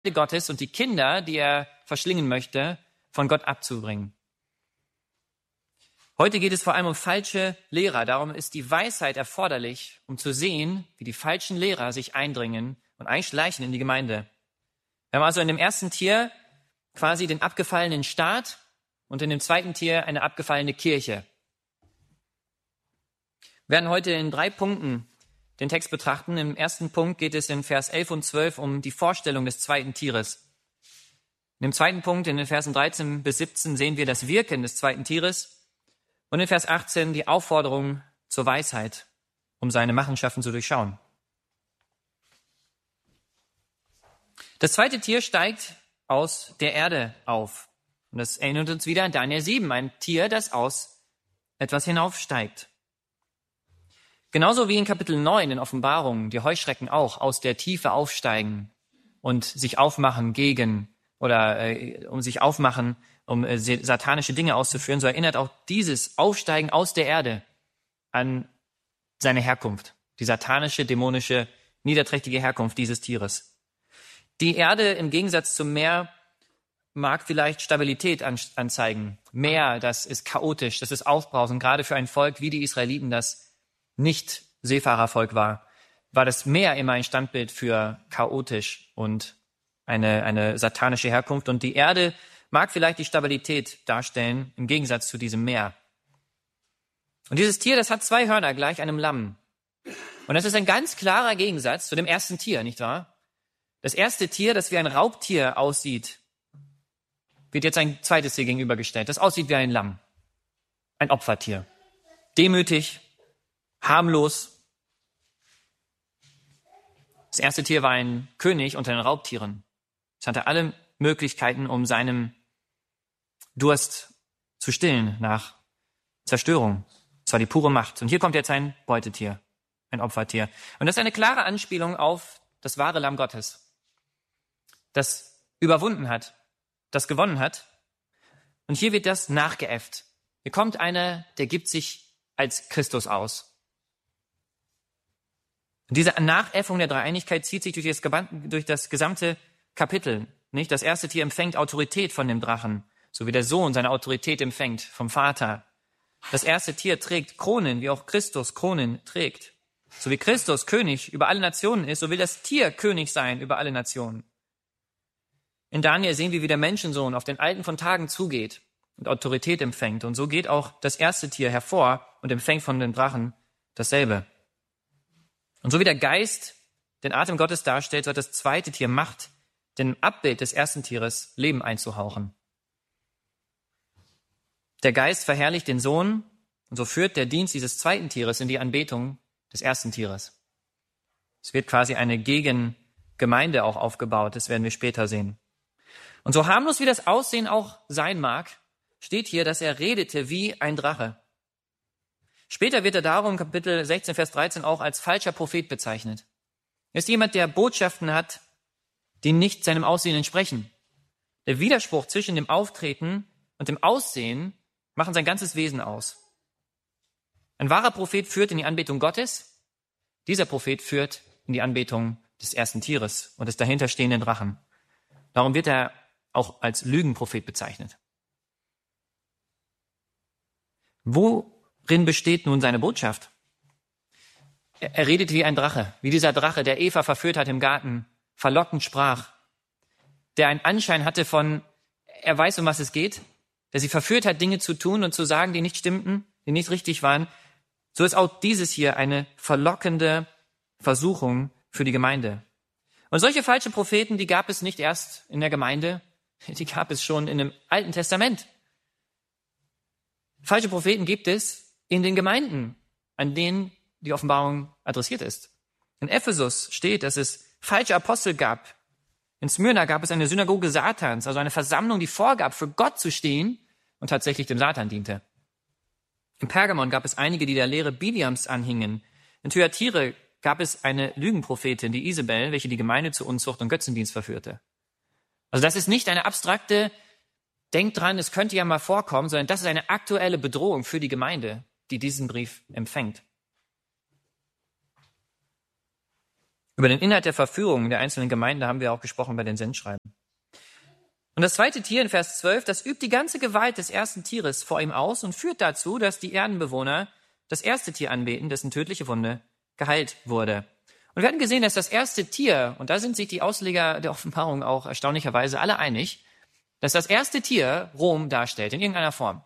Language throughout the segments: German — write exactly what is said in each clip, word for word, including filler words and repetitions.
Gottes und die Kinder, die er verschlingen möchte, von Gott abzubringen. Heute geht es vor allem um falsche Lehrer. Darum ist die Weisheit erforderlich, um zu sehen, wie die falschen Lehrer sich eindringen und einschleichen in die Gemeinde. Wir haben also in dem ersten Tier quasi den abgefallenen Staat und in dem zweiten Tier eine abgefallene Kirche. Wir werden heute in drei Punkten den Text betrachten. Im ersten Punkt geht es in Vers elf und zwölf um die Vorstellung des zweiten Tieres. In dem zweiten Punkt, in den Versen dreizehn bis siebzehn, sehen wir das Wirken des zweiten Tieres. Und in Vers achtzehn die Aufforderung zur Weisheit, um seine Machenschaften zu durchschauen. Das zweite Tier steigt aus der Erde auf. Und das erinnert uns wieder an Daniel sieben, ein Tier, das aus etwas hinaufsteigt. Genauso wie in Kapitel neun in Offenbarung die Heuschrecken auch aus der Tiefe aufsteigen und sich aufmachen gegen oder äh, um sich aufmachen, um äh, satanische Dinge auszuführen, so erinnert auch dieses Aufsteigen aus der Erde an seine Herkunft, die satanische, dämonische, niederträchtige Herkunft dieses Tieres. Die Erde im Gegensatz zum Meer mag vielleicht Stabilität anzeigen. Meer, das ist chaotisch, das ist aufbrausend, gerade für ein Volk wie die Israeliten, das nicht Seefahrervolk war, war das Meer immer ein Standbild für chaotisch und eine, eine satanische Herkunft. Und die Erde mag vielleicht die Stabilität darstellen, im Gegensatz zu diesem Meer. Und dieses Tier, das hat zwei Hörner gleich einem Lamm. Und das ist ein ganz klarer Gegensatz zu dem ersten Tier, nicht wahr? Das erste Tier, das wie ein Raubtier aussieht, wird jetzt ein zweites Tier gegenübergestellt, das aussieht wie ein Lamm. Ein Opfertier. Demütig, harmlos. Das erste Tier war ein König unter den Raubtieren. Es hatte alle Möglichkeiten, um seinem Durst zu stillen nach Zerstörung. Es war die pure Macht. Und hier kommt jetzt ein Beutetier, ein Opfertier. Und das ist eine klare Anspielung auf das wahre Lamm Gottes, das überwunden hat, das gewonnen hat. Und hier wird das nachgeäfft. Hier kommt einer, der gibt sich als Christus aus. Und diese Nachäffung der Dreieinigkeit zieht sich durch das, durch das gesamte Kapitel. Nicht? Das erste Tier empfängt Autorität von dem Drachen, so wie der Sohn seine Autorität empfängt vom Vater. Das erste Tier trägt Kronen, wie auch Christus Kronen trägt. So wie Christus König über alle Nationen ist, so will das Tier König sein über alle Nationen. In Daniel sehen wir, wie der Menschensohn auf den Alten von Tagen zugeht und Autorität empfängt. Und so geht auch das erste Tier hervor und empfängt von dem Drachen dasselbe. Und so wie der Geist den Atem Gottes darstellt, so hat das zweite Tier Macht, dem Abbild des ersten Tieres Leben einzuhauchen. Der Geist verherrlicht den Sohn und so führt der Dienst dieses zweiten Tieres in die Anbetung des ersten Tieres. Es wird quasi eine Gegengemeinde auch aufgebaut, das werden wir später sehen. Und so harmlos wie das Aussehen auch sein mag, steht hier, dass er redete wie ein Drache. Später wird er darum, Kapitel sechzehn, Vers dreizehn, auch als falscher Prophet bezeichnet. Er ist jemand, der Botschaften hat, die nicht seinem Aussehen entsprechen. Der Widerspruch zwischen dem Auftreten und dem Aussehen machen sein ganzes Wesen aus. Ein wahrer Prophet führt in die Anbetung Gottes. Dieser Prophet führt in die Anbetung des ersten Tieres und des dahinterstehenden Drachen. Darum wird er auch als Lügenprophet bezeichnet. Worin besteht nun seine Botschaft? Er, er redet wie ein Drache, wie dieser Drache, der Eva verführt hat im Garten, verlockend sprach, der einen Anschein hatte von, er weiß, um was es geht, der sie verführt hat, Dinge zu tun und zu sagen, die nicht stimmten, die nicht richtig waren. So ist auch dieses hier eine verlockende Versuchung für die Gemeinde. Und solche falsche Propheten, die gab es nicht erst in der Gemeinde, die gab es schon in dem Alten Testament. Falsche Propheten gibt es in den Gemeinden, an denen die Offenbarung adressiert ist. In Ephesus steht, dass es falsche Apostel gab. In Smyrna gab es eine Synagoge Satans, also eine Versammlung, die vorgab, für Gott zu stehen und tatsächlich dem Satan diente. In Pergamon gab es einige, die der Lehre Biliams anhingen. In Thyatira gab es eine Lügenprophetin, die Isabel, welche die Gemeinde zu Unzucht und Götzendienst verführte. Also das ist nicht eine abstrakte, denkt dran, es könnte ja mal vorkommen, sondern das ist eine aktuelle Bedrohung für die Gemeinde, die diesen Brief empfängt. Über den Inhalt der Verführung der einzelnen Gemeinden haben wir auch gesprochen bei den Sendschreiben. Und das zweite Tier in Vers zwölf, das übt die ganze Gewalt des ersten Tieres vor ihm aus und führt dazu, dass die Erdenbewohner das erste Tier anbeten, dessen tödliche Wunde geheilt wurde. Und wir hatten gesehen, dass das erste Tier, und da sind sich die Ausleger der Offenbarung auch erstaunlicherweise alle einig, dass das erste Tier Rom darstellt, in irgendeiner Form.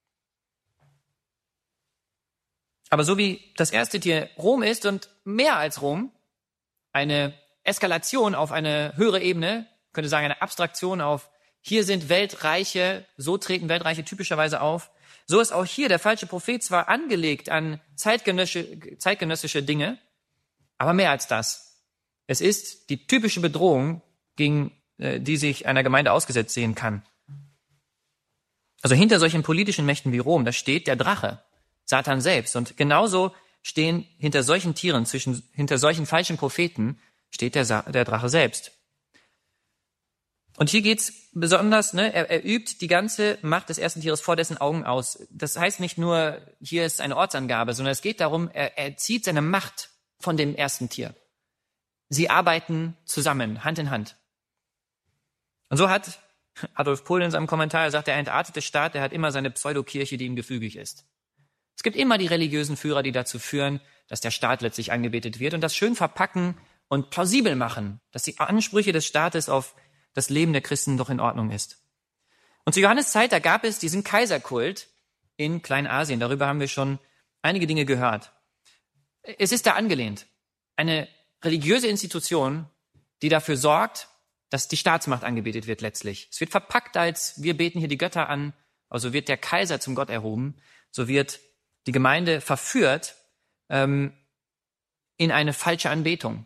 Aber so wie das erste Tier Rom ist und mehr als Rom, eine Eskalation auf eine höhere Ebene, könnte sagen eine Abstraktion auf, hier sind Weltreiche, so treten Weltreiche typischerweise auf. So ist auch hier der falsche Prophet zwar angelegt an zeitgenössische, zeitgenössische Dinge, aber mehr als das. Es ist die typische Bedrohung, gegen äh, die sich einer Gemeinde ausgesetzt sehen kann. Also hinter solchen politischen Mächten wie Rom, da steht der Drache, Satan selbst. Und genauso stehen hinter solchen Tieren, zwischen, hinter solchen falschen Propheten, steht der, Sa- der Drache selbst. Und hier geht's besonders, ne, er, er übt die ganze Macht des ersten Tieres vor dessen Augen aus. Das heißt nicht nur, hier ist eine Ortsangabe, sondern es geht darum, er, er zieht seine Macht von dem ersten Tier. Sie arbeiten zusammen, Hand in Hand. Und so hat Adolf Pohl in seinem Kommentar, er sagt, der entartete Staat, der hat immer seine Pseudokirche, die ihm gefügig ist. Es gibt immer die religiösen Führer, die dazu führen, dass der Staat letztlich angebetet wird und das schön verpacken und plausibel machen, dass die Ansprüche des Staates auf das Leben der Christen doch in Ordnung ist. Und zu Johannes Zeit, da gab es diesen Kaiserkult in Kleinasien. Darüber haben wir schon einige Dinge gehört. Es ist da angelehnt. Eine religiöse Institution, die dafür sorgt, dass die Staatsmacht angebetet wird letztlich. Es wird verpackt als, wir beten hier die Götter an, also wird der Kaiser zum Gott erhoben, so wird die Gemeinde verführt ähm, in eine falsche Anbetung.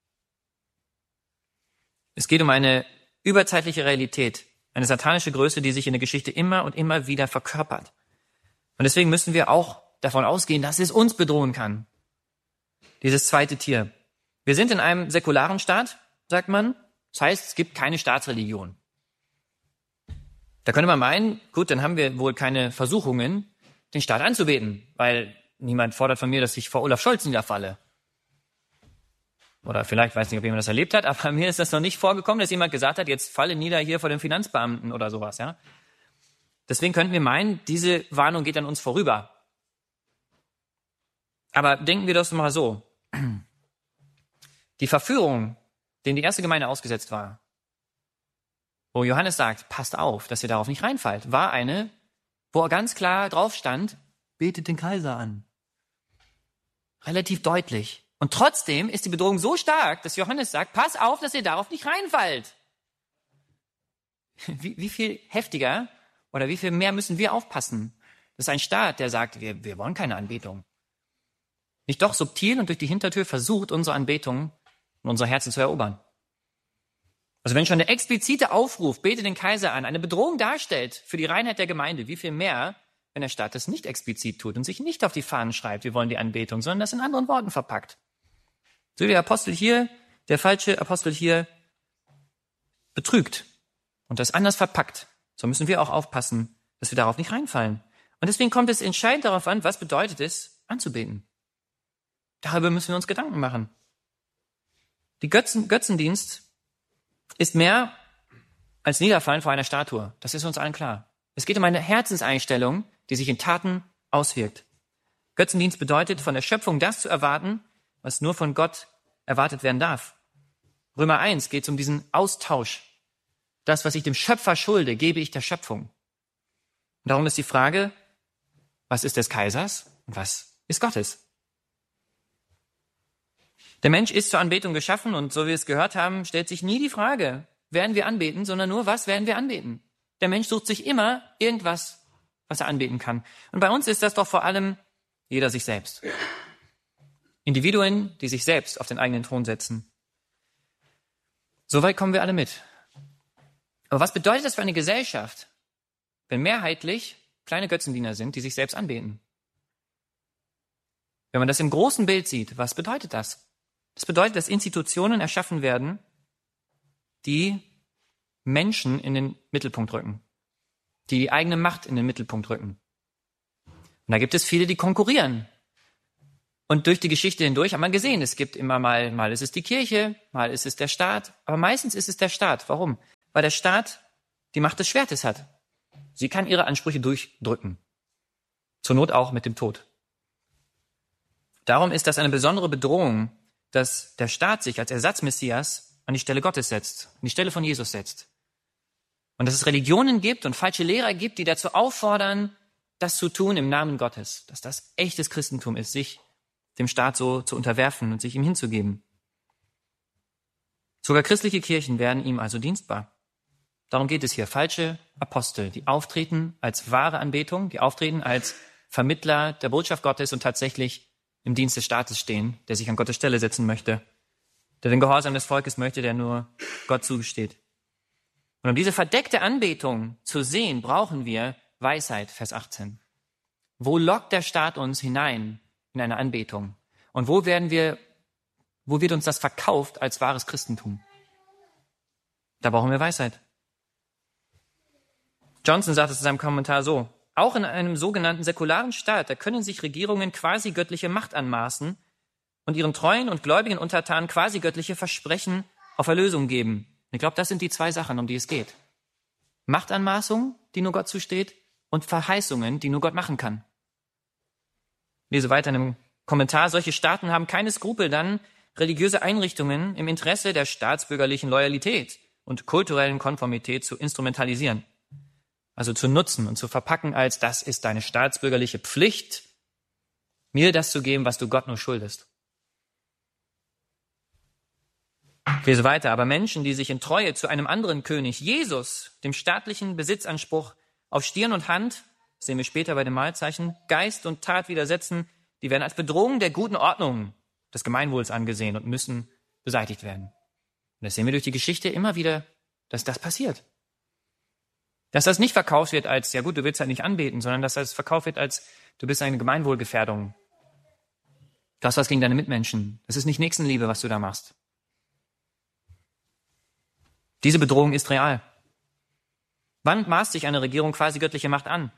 Es geht um eine überzeitliche Realität, eine satanische Größe, die sich in der Geschichte immer und immer wieder verkörpert. Und deswegen müssen wir auch davon ausgehen, dass es uns bedrohen kann. Dieses zweite Tier. Wir sind in einem säkularen Staat, sagt man. Das heißt, es gibt keine Staatsreligion. Da könnte man meinen, gut, dann haben wir wohl keine Versuchungen, den Staat anzubeten, weil niemand fordert von mir, dass ich vor Olaf Scholz niederfalle. Oder vielleicht, weiß nicht, ob jemand das erlebt hat, aber mir ist das noch nicht vorgekommen, dass jemand gesagt hat, jetzt falle nieder hier vor dem Finanzbeamten oder sowas, ja. Deswegen könnten wir meinen, diese Warnung geht an uns vorüber. Aber denken wir das mal so. Die Verführung, denen die erste Gemeinde ausgesetzt war, wo Johannes sagt, passt auf, dass ihr darauf nicht reinfallt, war eine, wo ganz klar drauf stand, betet den Kaiser an. Relativ deutlich. Und trotzdem ist die Bedrohung so stark, dass Johannes sagt, pass auf, dass ihr darauf nicht reinfallt. Wie, wie viel heftiger oder wie viel mehr müssen wir aufpassen? Das ist ein Staat, der sagt, wir, wir wollen keine Anbetung. Nicht doch subtil und durch die Hintertür versucht, unsere Anbetung und unsere Herzen zu erobern. Also wenn schon der explizite Aufruf, bete den Kaiser an, eine Bedrohung darstellt für die Reinheit der Gemeinde, wie viel mehr, wenn der Staat das nicht explizit tut und sich nicht auf die Fahnen schreibt, wir wollen die Anbetung, sondern das in anderen Worten verpackt. So wie der Apostel hier, der falsche Apostel hier betrügt und das anders verpackt, so müssen wir auch aufpassen, dass wir darauf nicht reinfallen. Und deswegen kommt es entscheidend darauf an, was bedeutet es, anzubeten. Darüber müssen wir uns Gedanken machen. Die Götzen, Götzendienst ist mehr als Niederfallen vor einer Statue. Das ist uns allen klar. Es geht um eine Herzenseinstellung, die sich in Taten auswirkt. Götzendienst bedeutet, von der Schöpfung das zu erwarten, was nur von Gott erwartet werden darf. Römer eins geht es um diesen Austausch. Das, was ich dem Schöpfer schulde, gebe ich der Schöpfung. Und darum ist die Frage, was ist des Kaisers und was ist Gottes? Der Mensch ist zur Anbetung geschaffen und so wie wir es gehört haben, stellt sich nie die Frage, werden wir anbeten, sondern nur, was werden wir anbeten? Der Mensch sucht sich immer irgendwas, was er anbeten kann. Und bei uns ist das doch vor allem jeder sich selbst. Individuen, die sich selbst auf den eigenen Thron setzen. Soweit kommen wir alle mit. Aber was bedeutet das für eine Gesellschaft, wenn mehrheitlich kleine Götzendiener sind, die sich selbst anbeten? Wenn man das im großen Bild sieht, was bedeutet das? Das bedeutet, dass Institutionen erschaffen werden, die Menschen in den Mittelpunkt rücken, die die eigene Macht in den Mittelpunkt rücken. Und da gibt es viele, die konkurrieren. Und durch die Geschichte hindurch hat man gesehen, es gibt immer mal, mal ist es die Kirche, mal ist es der Staat, aber meistens ist es der Staat. Warum? Weil der Staat die Macht des Schwertes hat. Sie kann ihre Ansprüche durchdrücken. Zur Not auch mit dem Tod. Darum ist das eine besondere Bedrohung, dass der Staat sich als Ersatzmessias an die Stelle Gottes setzt, an die Stelle von Jesus setzt. Und dass es Religionen gibt und falsche Lehrer gibt, die dazu auffordern, das zu tun im Namen Gottes. Dass das echtes Christentum ist, sich dem Staat so zu unterwerfen und sich ihm hinzugeben. Sogar christliche Kirchen werden ihm also dienstbar. Darum geht es hier. Falsche Apostel, die auftreten als wahre Anbetung, die auftreten als Vermittler der Botschaft Gottes und tatsächlich im Dienst des Staates stehen, der sich an Gottes Stelle setzen möchte, der den Gehorsam des Volkes möchte, der nur Gott zugesteht. Und um diese verdeckte Anbetung zu sehen, brauchen wir Weisheit, Vers achtzehn. Wo lockt der Staat uns hinein in eine Anbetung? Und wo werden wir, wo wird uns das verkauft als wahres Christentum? Da brauchen wir Weisheit. Johnson sagt es in seinem Kommentar so: Auch in einem sogenannten säkularen Staat, da können sich Regierungen quasi göttliche Macht anmaßen und ihren treuen und gläubigen Untertanen quasi göttliche Versprechen auf Erlösung geben. Ich glaube, das sind die zwei Sachen, um die es geht. Machtanmaßung, die nur Gott zusteht, und Verheißungen, die nur Gott machen kann. Ich lese weiter in einem Kommentar: Solche Staaten haben keine Skrupel dann, religiöse Einrichtungen im Interesse der staatsbürgerlichen Loyalität und kulturellen Konformität zu instrumentalisieren. Also zu nutzen und zu verpacken als, das ist deine staatsbürgerliche Pflicht, mir das zu geben, was du Gott nur schuldest. Ich lese weiter: Aber Menschen, die sich in Treue zu einem anderen König, Jesus, dem staatlichen Besitzanspruch auf Stirn und Hand, das sehen wir später bei den Mahlzeichen, Geist und Tat widersetzen, die werden als Bedrohung der guten Ordnung des Gemeinwohls angesehen und müssen beseitigt werden. Und das sehen wir durch die Geschichte immer wieder, dass das passiert. Dass das nicht verkauft wird als, ja gut, du willst halt nicht anbeten, sondern dass das verkauft wird als, du bist eine Gemeinwohlgefährdung. Du hast was gegen deine Mitmenschen. Das ist nicht Nächstenliebe, was du da machst. Diese Bedrohung ist real. Wann maßt sich eine Regierung quasi göttliche Macht an?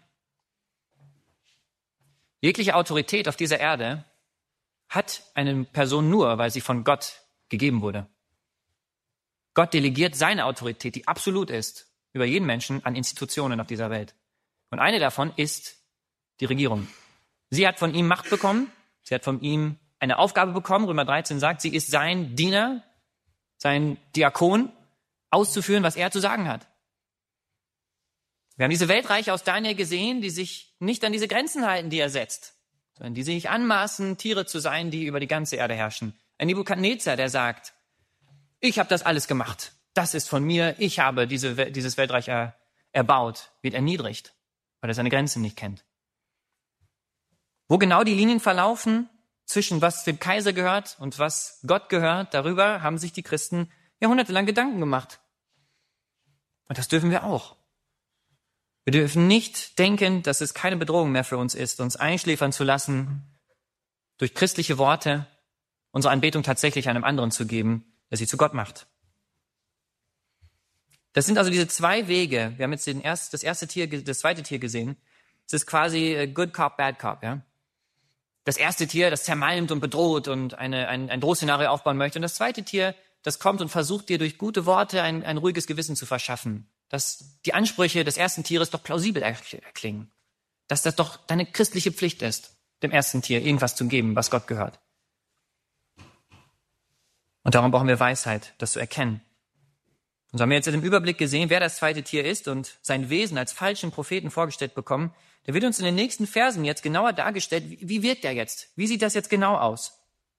Jegliche Autorität auf dieser Erde hat eine Person nur, weil sie von Gott gegeben wurde. Gott delegiert seine Autorität, die absolut ist, über jeden Menschen an Institutionen auf dieser Welt. Und eine davon ist die Regierung. Sie hat von ihm Macht bekommen, sie hat von ihm eine Aufgabe bekommen. Römer dreizehn sagt, sie ist sein Diener, sein Diakon, auszuführen, was er zu sagen hat. Wir haben diese Weltreiche aus Daniel gesehen, die sich nicht an diese Grenzen halten, die er setzt, sondern die sich anmaßen, Tiere zu sein, die über die ganze Erde herrschen. Ein Nebukadnezar, der sagt, ich habe das alles gemacht. Das ist von mir, ich habe diese, dieses Weltreich er, erbaut, wird erniedrigt, weil er seine Grenzen nicht kennt. Wo genau die Linien verlaufen zwischen was dem Kaiser gehört und was Gott gehört, darüber haben sich die Christen jahrhundertelang Gedanken gemacht. Und das dürfen wir auch. Wir dürfen nicht denken, dass es keine Bedrohung mehr für uns ist, uns einschläfern zu lassen, durch christliche Worte unsere Anbetung tatsächlich einem anderen zu geben, der sie zu Gott macht. Das sind also diese zwei Wege. Wir haben jetzt den erst, das erste Tier, das zweite Tier gesehen. Es ist quasi Good Cop, Bad Cop, ja. Das erste Tier, das zermalmt und bedroht und eine, ein, ein Drohszenario aufbauen möchte. Und das zweite Tier, das kommt und versucht dir durch gute Worte ein, ein ruhiges Gewissen zu verschaffen. Dass die Ansprüche des ersten Tieres doch plausibel erklingen. Dass das doch deine christliche Pflicht ist, dem ersten Tier irgendwas zu geben, was Gott gehört. Und darum brauchen wir Weisheit, das zu erkennen. Und so haben wir jetzt im Überblick gesehen, wer das zweite Tier ist und sein Wesen als falschen Propheten vorgestellt bekommen. Der wird uns in den nächsten Versen jetzt genauer dargestellt. Wie wirkt er jetzt? Wie sieht das jetzt genau aus?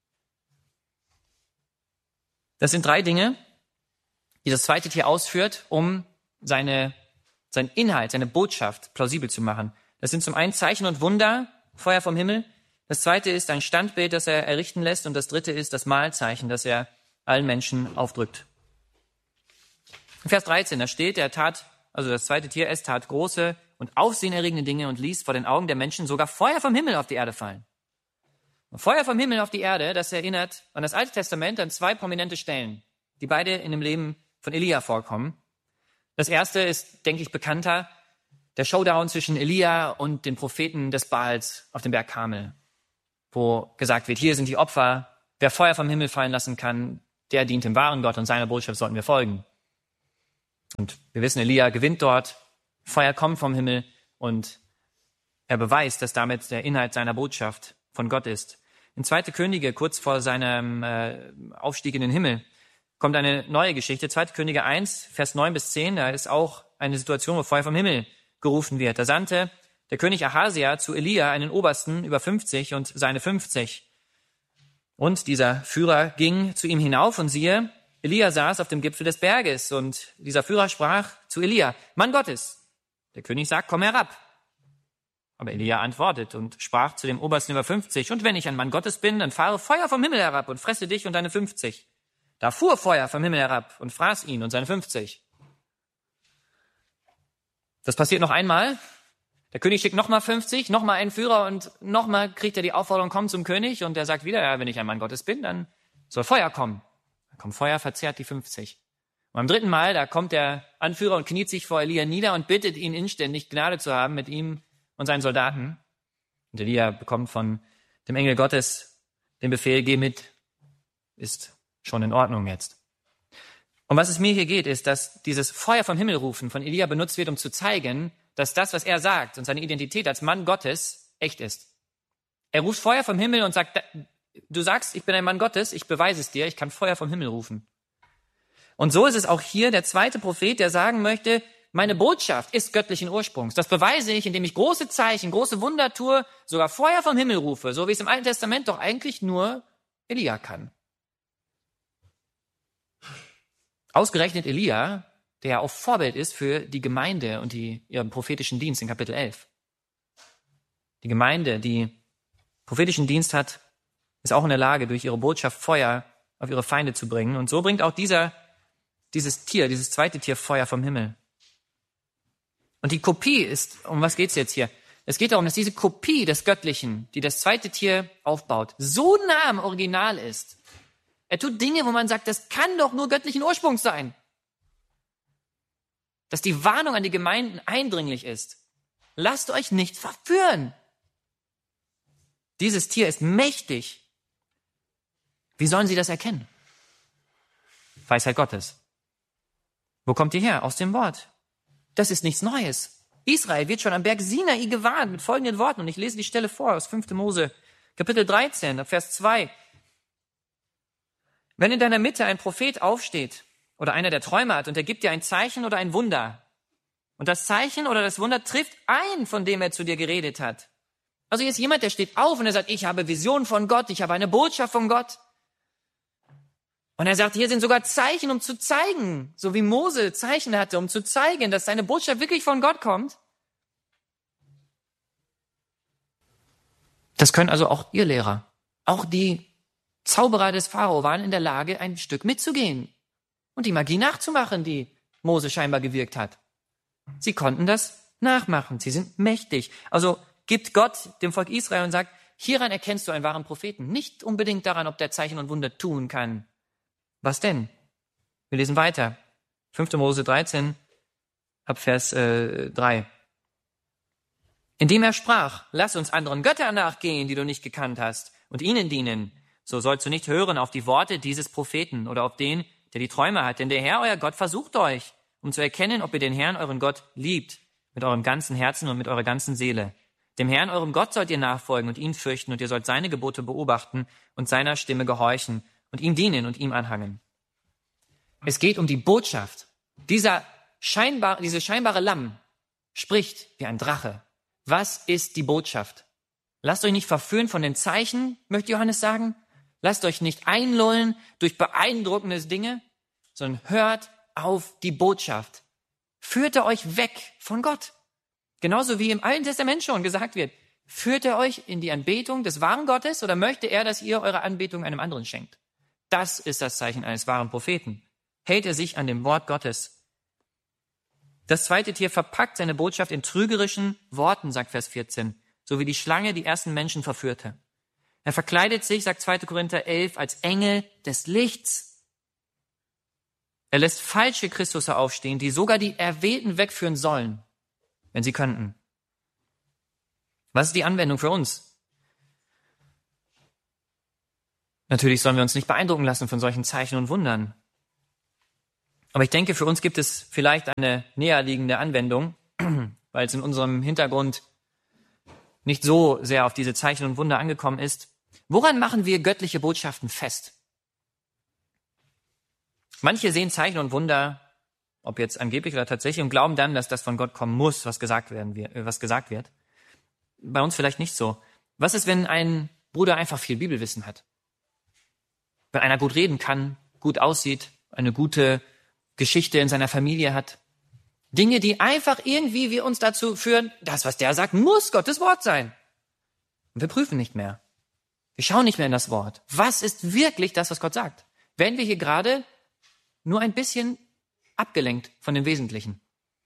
Das sind drei Dinge, die das zweite Tier ausführt, um seine, seinen Inhalt, seine Botschaft plausibel zu machen. Das sind zum einen Zeichen und Wunder, Feuer vom Himmel. Das zweite ist ein Standbild, das er errichten lässt. Und das dritte ist das Mahlzeichen, das er allen Menschen aufdrückt. In Vers dreizehn, da steht, er tat, also das zweite Tier, es tat große und aufsehenerregende Dinge und ließ vor den Augen der Menschen sogar Feuer vom Himmel auf die Erde fallen. Und Feuer vom Himmel auf die Erde, das erinnert an das Alte Testament an zwei prominente Stellen, die beide in dem Leben von Elia vorkommen. Das erste ist, denke ich, bekannter, der Showdown zwischen Elia und den Propheten des Baals auf dem Berg Karmel. wo gesagt wird, hier sind die Opfer, wer Feuer vom Himmel fallen lassen kann, der dient dem wahren Gott und seiner Botschaft sollten wir folgen. Und wir wissen, Elia gewinnt dort, Feuer kommt vom Himmel und er beweist, dass damit der Inhalt seiner Botschaft von Gott ist. In zweite Könige, kurz vor seinem äh, Aufstieg in den Himmel, kommt eine neue Geschichte. zweite Könige eins, Vers neun bis zehn, da ist auch eine Situation, wo Feuer vom Himmel gerufen wird. Da sandte der König Ahasia zu Elia einen Obersten über fünfzig und seine fünfzig. Und dieser Führer ging zu ihm hinauf und siehe, Elia saß auf dem Gipfel des Berges und dieser Führer sprach zu Elia, Mann Gottes. Der König sagt, komm herab. Aber Elia antwortet und sprach zu dem Obersten über fünfzig, und wenn ich ein Mann Gottes bin, dann fahre Feuer vom Himmel herab und fresse dich und deine fünfzig. Da fuhr Feuer vom Himmel herab und fraß ihn und seine fünfzig. Das passiert noch einmal. Der König schickt nochmal fünfzig, nochmal einen Führer und nochmal kriegt er die Aufforderung, komm zum König. Und er sagt wieder, ja, wenn ich ein Mann Gottes bin, dann soll Feuer kommen. Dann kommt Feuer, verzehrt die fünfzig. Und beim dritten Mal, da kommt der Anführer und kniet sich vor Elia nieder und bittet ihn inständig, Gnade zu haben mit ihm und seinen Soldaten. Und Elia bekommt von dem Engel Gottes den Befehl, geh mit, ist schon in Ordnung jetzt. Und was es mir hier geht, ist, dass dieses Feuer vom Himmel rufen von Elia benutzt wird, um zu zeigen, dass das, was er sagt und seine Identität als Mann Gottes echt ist. Er ruft Feuer vom Himmel und sagt, du sagst, ich bin ein Mann Gottes, ich beweise es dir, ich kann Feuer vom Himmel rufen. Und so ist es auch hier der zweite Prophet, der sagen möchte, meine Botschaft ist göttlichen Ursprungs. Das beweise ich, indem ich große Zeichen, große Wunder tue, sogar Feuer vom Himmel rufe, so wie es im Alten Testament doch eigentlich nur Elia kann. Ausgerechnet Elia, der ja auch Vorbild ist für die Gemeinde und die, ihren prophetischen Dienst in Kapitel elf. Die Gemeinde, die prophetischen Dienst hat, ist auch in der Lage, durch ihre Botschaft Feuer auf ihre Feinde zu bringen. Und so bringt auch dieser, dieses Tier, dieses zweite Tier Feuer vom Himmel. Und die Kopie ist, um was geht's jetzt hier? Es geht darum, dass diese Kopie des Göttlichen, die das zweite Tier aufbaut, so nah am Original ist. Er tut Dinge, wo man sagt, das kann doch nur göttlichen Ursprungs sein. Dass die Warnung an die Gemeinden eindringlich ist. Lasst euch nicht verführen. Dieses Tier ist mächtig. Wie sollen sie das erkennen? Weisheit Gottes. Wo kommt die her? Aus dem Wort. Das ist nichts Neues. Israel wird schon am Berg Sinai gewarnt mit folgenden Worten. Und ich lese die Stelle vor aus fünfte Mose, Kapitel dreizehn, Vers zwei. Wenn in deiner Mitte ein Prophet aufsteht oder einer, der Träume hat und er gibt dir ein Zeichen oder ein Wunder und das Zeichen oder das Wunder trifft ein, von dem er zu dir geredet hat. Also hier ist jemand, der steht auf und er sagt, ich habe Visionen von Gott, ich habe eine Botschaft von Gott. Und er sagt, hier sind sogar Zeichen, um zu zeigen, so wie Mose Zeichen hatte, um zu zeigen, dass seine Botschaft wirklich von Gott kommt. Das können also auch ihr Lehrer, auch die Zauberer des Pharao waren in der Lage, ein Stück mitzugehen und die Magie nachzumachen, die Mose scheinbar gewirkt hat. Sie konnten das nachmachen. Sie sind mächtig. Also gibt Gott dem Volk Israel und sagt, hieran erkennst du einen wahren Propheten. Nicht unbedingt daran, ob der Zeichen und Wunder tun kann. Was denn? Wir lesen weiter. fünfte Mose dreizehn, ab Vers äh, drei. Indem er sprach, lass uns anderen Göttern nachgehen, die du nicht gekannt hast, und ihnen dienen. So sollst du nicht hören auf die Worte dieses Propheten oder auf den, der die Träume hat. Denn der Herr, euer Gott, versucht euch, um zu erkennen, ob ihr den Herrn, euren Gott, liebt, mit eurem ganzen Herzen und mit eurer ganzen Seele. Dem Herrn, eurem Gott, sollt ihr nachfolgen und ihn fürchten, und ihr sollt seine Gebote beobachten und seiner Stimme gehorchen und ihm dienen und ihm anhangen. Es geht um die Botschaft. Dieser scheinbar, diese scheinbare Lamm spricht wie ein Drache. Was ist die Botschaft? Lasst euch nicht verführen von den Zeichen, möchte Johannes sagen. Lasst euch nicht einlullen durch beeindruckende Dinge, sondern hört auf die Botschaft. Führt er euch weg von Gott. Genauso wie im Alten Testament schon gesagt wird. Führt er euch in die Anbetung des wahren Gottes oder möchte er, dass ihr eure Anbetung einem anderen schenkt? Das ist das Zeichen eines wahren Propheten. Hält er sich an dem Wort Gottes. Das zweite Tier verpackt seine Botschaft in trügerischen Worten, sagt Vers vierzehn, so wie die Schlange die ersten Menschen verführte. Er verkleidet sich, sagt zweite Korinther elf, als Engel des Lichts. Er lässt falsche Christusse aufstehen, die sogar die Erwählten wegführen sollen, wenn sie könnten. Was ist die Anwendung für uns? Natürlich sollen wir uns nicht beeindrucken lassen von solchen Zeichen und Wundern. Aber ich denke, für uns gibt es vielleicht eine näherliegende Anwendung, weil es in unserem Hintergrund nicht so sehr auf diese Zeichen und Wunder angekommen ist. Woran machen wir göttliche Botschaften fest? Manche sehen Zeichen und Wunder, ob jetzt angeblich oder tatsächlich, und glauben dann, dass das von Gott kommen muss, was gesagt werden wird, was gesagt wird. Bei uns vielleicht nicht so. Was ist, wenn ein Bruder einfach viel Bibelwissen hat? Wenn einer gut reden kann, gut aussieht, eine gute Geschichte in seiner Familie hat. Dinge, die einfach irgendwie wir uns dazu führen, das, was der sagt, muss Gottes Wort sein. Und wir prüfen nicht mehr. Wir schauen nicht mehr in das Wort. Was ist wirklich das, was Gott sagt? Werden wir hier gerade nur ein bisschen abgelenkt von dem Wesentlichen?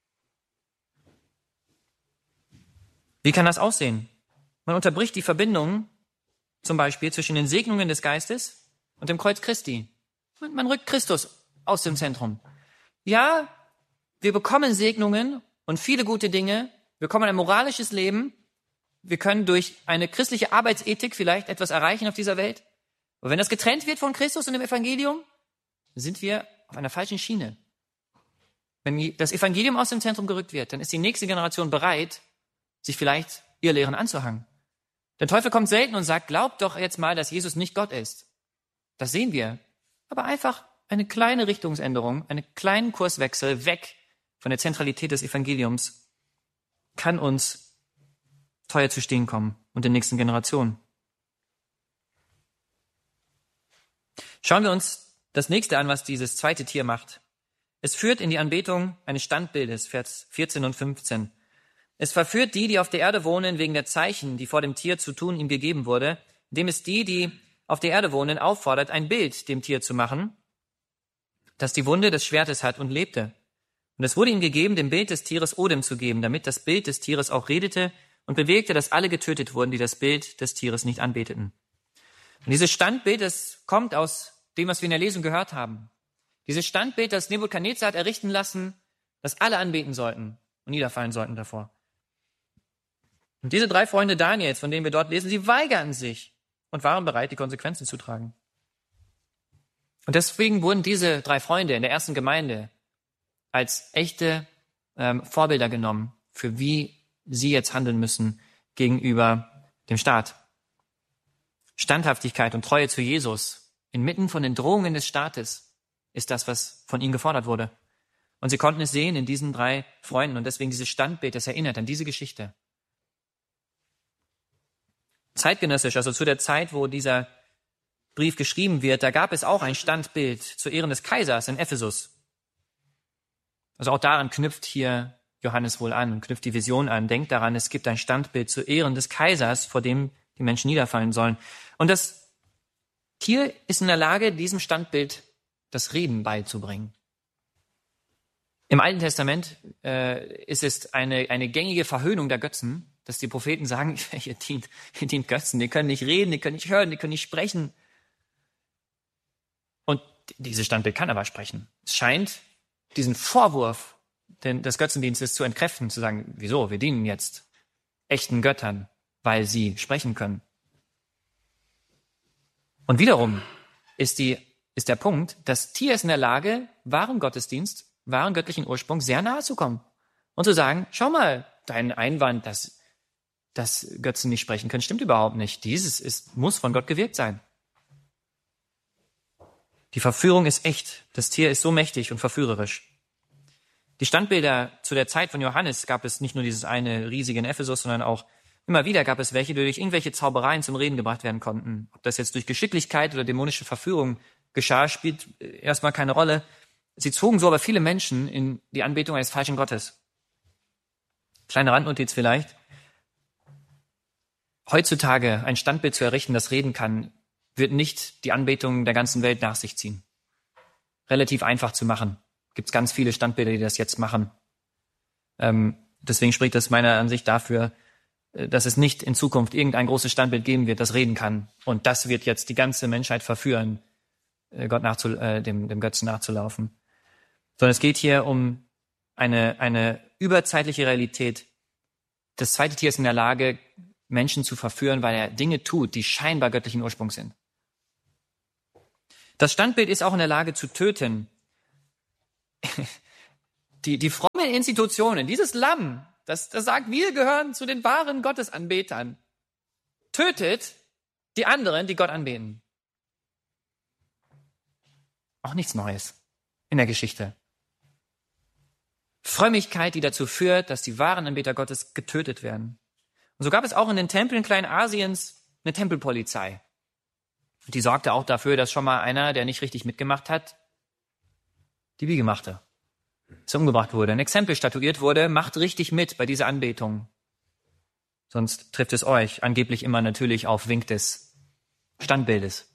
Wie kann das aussehen? Man unterbricht die Verbindung zum Beispiel zwischen den Segnungen des Geistes und dem Kreuz Christi. Man, man rückt Christus aus dem Zentrum. Ja, wir bekommen Segnungen und viele gute Dinge. Wir bekommen ein moralisches Leben. Wir können durch eine christliche Arbeitsethik vielleicht etwas erreichen auf dieser Welt. Aber wenn das getrennt wird von Christus und dem Evangelium, sind wir auf einer falschen Schiene. Wenn das Evangelium aus dem Zentrum gerückt wird, dann ist die nächste Generation bereit, sich vielleicht ihr Lehren anzuhangen. Der Teufel kommt selten und sagt, glaubt doch jetzt mal, dass Jesus nicht Gott ist. Das sehen wir. Aber einfach eine kleine Richtungsänderung, einen kleinen Kurswechsel weg von der Zentralität des Evangeliums kann uns teuer zu stehen kommen und den nächsten Generationen. Schauen wir uns das nächste an, was dieses zweite Tier macht. Es führt in die Anbetung eines Standbildes, Vers vierzehn und fünfzehn. Es verführt die, die auf der Erde wohnen, wegen der Zeichen, die vor dem Tier zu tun ihm gegeben wurde, indem es die, die auf der Erde wohnen, auffordert, ein Bild dem Tier zu machen, das die Wunde des Schwertes hat und lebte. Und es wurde ihm gegeben, dem Bild des Tieres Odem zu geben, damit das Bild des Tieres auch redete und bewegte, dass alle getötet wurden, die das Bild des Tieres nicht anbeteten. Und dieses Standbild, das kommt aus dem, was wir in der Lesung gehört haben. Dieses Standbild, das Nebukadnezar hat errichten lassen, das alle anbeten sollten und niederfallen sollten davor. Und diese drei Freunde Daniels, von denen wir dort lesen, sie weigerten sich und waren bereit, die Konsequenzen zu tragen. Und deswegen wurden diese drei Freunde in der ersten Gemeinde als echte ähm, Vorbilder genommen, für wie sie jetzt handeln müssen gegenüber dem Staat. Standhaftigkeit und Treue zu Jesus inmitten von den Drohungen des Staates ist das, was von ihnen gefordert wurde. Und sie konnten es sehen in diesen drei Freunden und deswegen dieses Standbild, das erinnert an diese Geschichte. Zeitgenössisch, also zu der Zeit, wo dieser Brief geschrieben wird, da gab es auch ein Standbild zu Ehren des Kaisers in Ephesus. Also auch daran knüpft hier Johannes wohl an und knüpft die Vision an. Denkt daran, es gibt ein Standbild zu Ehren des Kaisers, vor dem die Menschen niederfallen sollen. Und das Tier ist in der Lage, diesem Standbild das Reden beizubringen. Im Alten Testament äh, ist es eine, eine gängige Verhöhnung der Götzen, dass die Propheten sagen, ihr dient, ihr dient Götzen, die können nicht reden, die können nicht hören, die können nicht sprechen. Und dieses Standbild kann aber sprechen. Es scheint diesen Vorwurf des Götzendienstes zu entkräften, zu sagen, wieso, wir dienen jetzt echten Göttern, weil sie sprechen können. Und wiederum ist, die, ist der Punkt, das Tier ist in der Lage, wahren Gottesdienst, wahren göttlichen Ursprung sehr nahe zu kommen und zu sagen, schau mal, dein Einwand, dass, dass Götzen nicht sprechen können, stimmt überhaupt nicht. Dieses ist, muss von Gott gewirkt sein. Die Verführung ist echt. Das Tier ist so mächtig und verführerisch. Die Standbilder zu der Zeit von Johannes gab es nicht nur dieses eine riesige in Ephesus, sondern auch immer wieder gab es welche, die durch irgendwelche Zaubereien zum Reden gebracht werden konnten. Ob das jetzt durch Geschicklichkeit oder dämonische Verführung geschah, spielt erstmal keine Rolle. Sie zogen so aber viele Menschen in die Anbetung eines falschen Gottes. Kleine Randnotiz vielleicht. Heutzutage ein Standbild zu errichten, das reden kann, wird nicht die Anbetung der ganzen Welt nach sich ziehen. Relativ einfach zu machen. Gibt es ganz viele Standbilder, die das jetzt machen. Ähm, deswegen spricht das meiner Ansicht dafür, dass es nicht in Zukunft irgendein großes Standbild geben wird, das reden kann. Und das wird jetzt die ganze Menschheit verführen, Gott nachzu, äh, dem, dem Götzen nachzulaufen. Sondern es geht hier um eine, eine überzeitliche Realität. Das zweite Tier ist in der Lage, Menschen zu verführen, weil er Dinge tut, die scheinbar göttlichen Ursprungs sind. Das Standbild ist auch in der Lage zu töten. Die, die frommen Institutionen, dieses Lamm, das, das sagt, wir gehören zu den wahren Gottesanbetern, tötet die anderen, die Gott anbeten. Auch nichts Neues in der Geschichte. Frömmigkeit, die dazu führt, dass die wahren Anbeter Gottes getötet werden. Und so gab es auch in den Tempeln Kleinasiens eine Tempelpolizei. Die sorgte auch dafür, dass schon mal einer, der nicht richtig mitgemacht hat, die Wiege machte, dass er umgebracht wurde, ein Exempel statuiert wurde, macht richtig mit bei dieser Anbetung. Sonst trifft es euch angeblich immer natürlich auf Wink des Standbildes.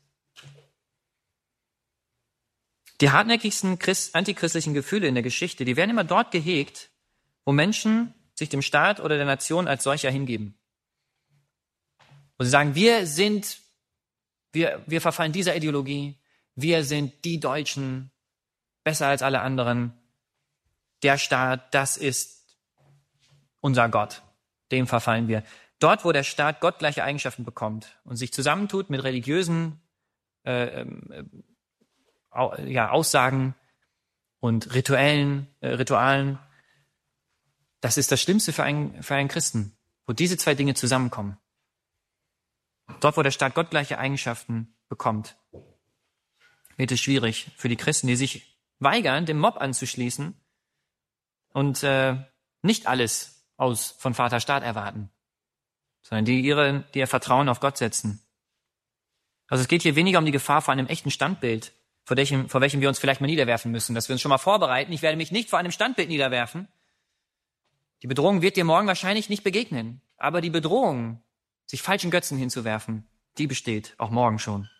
Die hartnäckigsten Christ- antichristlichen Gefühle in der Geschichte, die werden immer dort gehegt, wo Menschen sich dem Staat oder der Nation als solcher hingeben. Wo sie sagen, wir sind, wir, wir verfallen dieser Ideologie, wir sind die Deutschen, besser als alle anderen. Der Staat, das ist unser Gott, dem verfallen wir. Dort, wo der Staat gottgleiche Eigenschaften bekommt und sich zusammentut mit religiösen äh, äh, ja, Aussagen und rituellen äh, Ritualen, das ist das Schlimmste für einen, für einen Christen, wo diese zwei Dinge zusammenkommen. Dort, wo der Staat gottgleiche Eigenschaften bekommt, wird es schwierig für die Christen, die sich weigern, dem Mob anzuschließen und äh, nicht alles aus von Vater Staat erwarten, sondern die, ihre, die ihr Vertrauen auf Gott setzen. Also es geht hier weniger um die Gefahr vor einem echten Standbild, vor welchem, vor welchem wir uns vielleicht mal niederwerfen müssen, dass wir uns schon mal vorbereiten. Ich werde mich nicht vor einem Standbild niederwerfen. Die Bedrohung wird dir morgen wahrscheinlich nicht begegnen, aber die Bedrohung, sich falschen Götzen hinzuwerfen, die besteht auch morgen schon.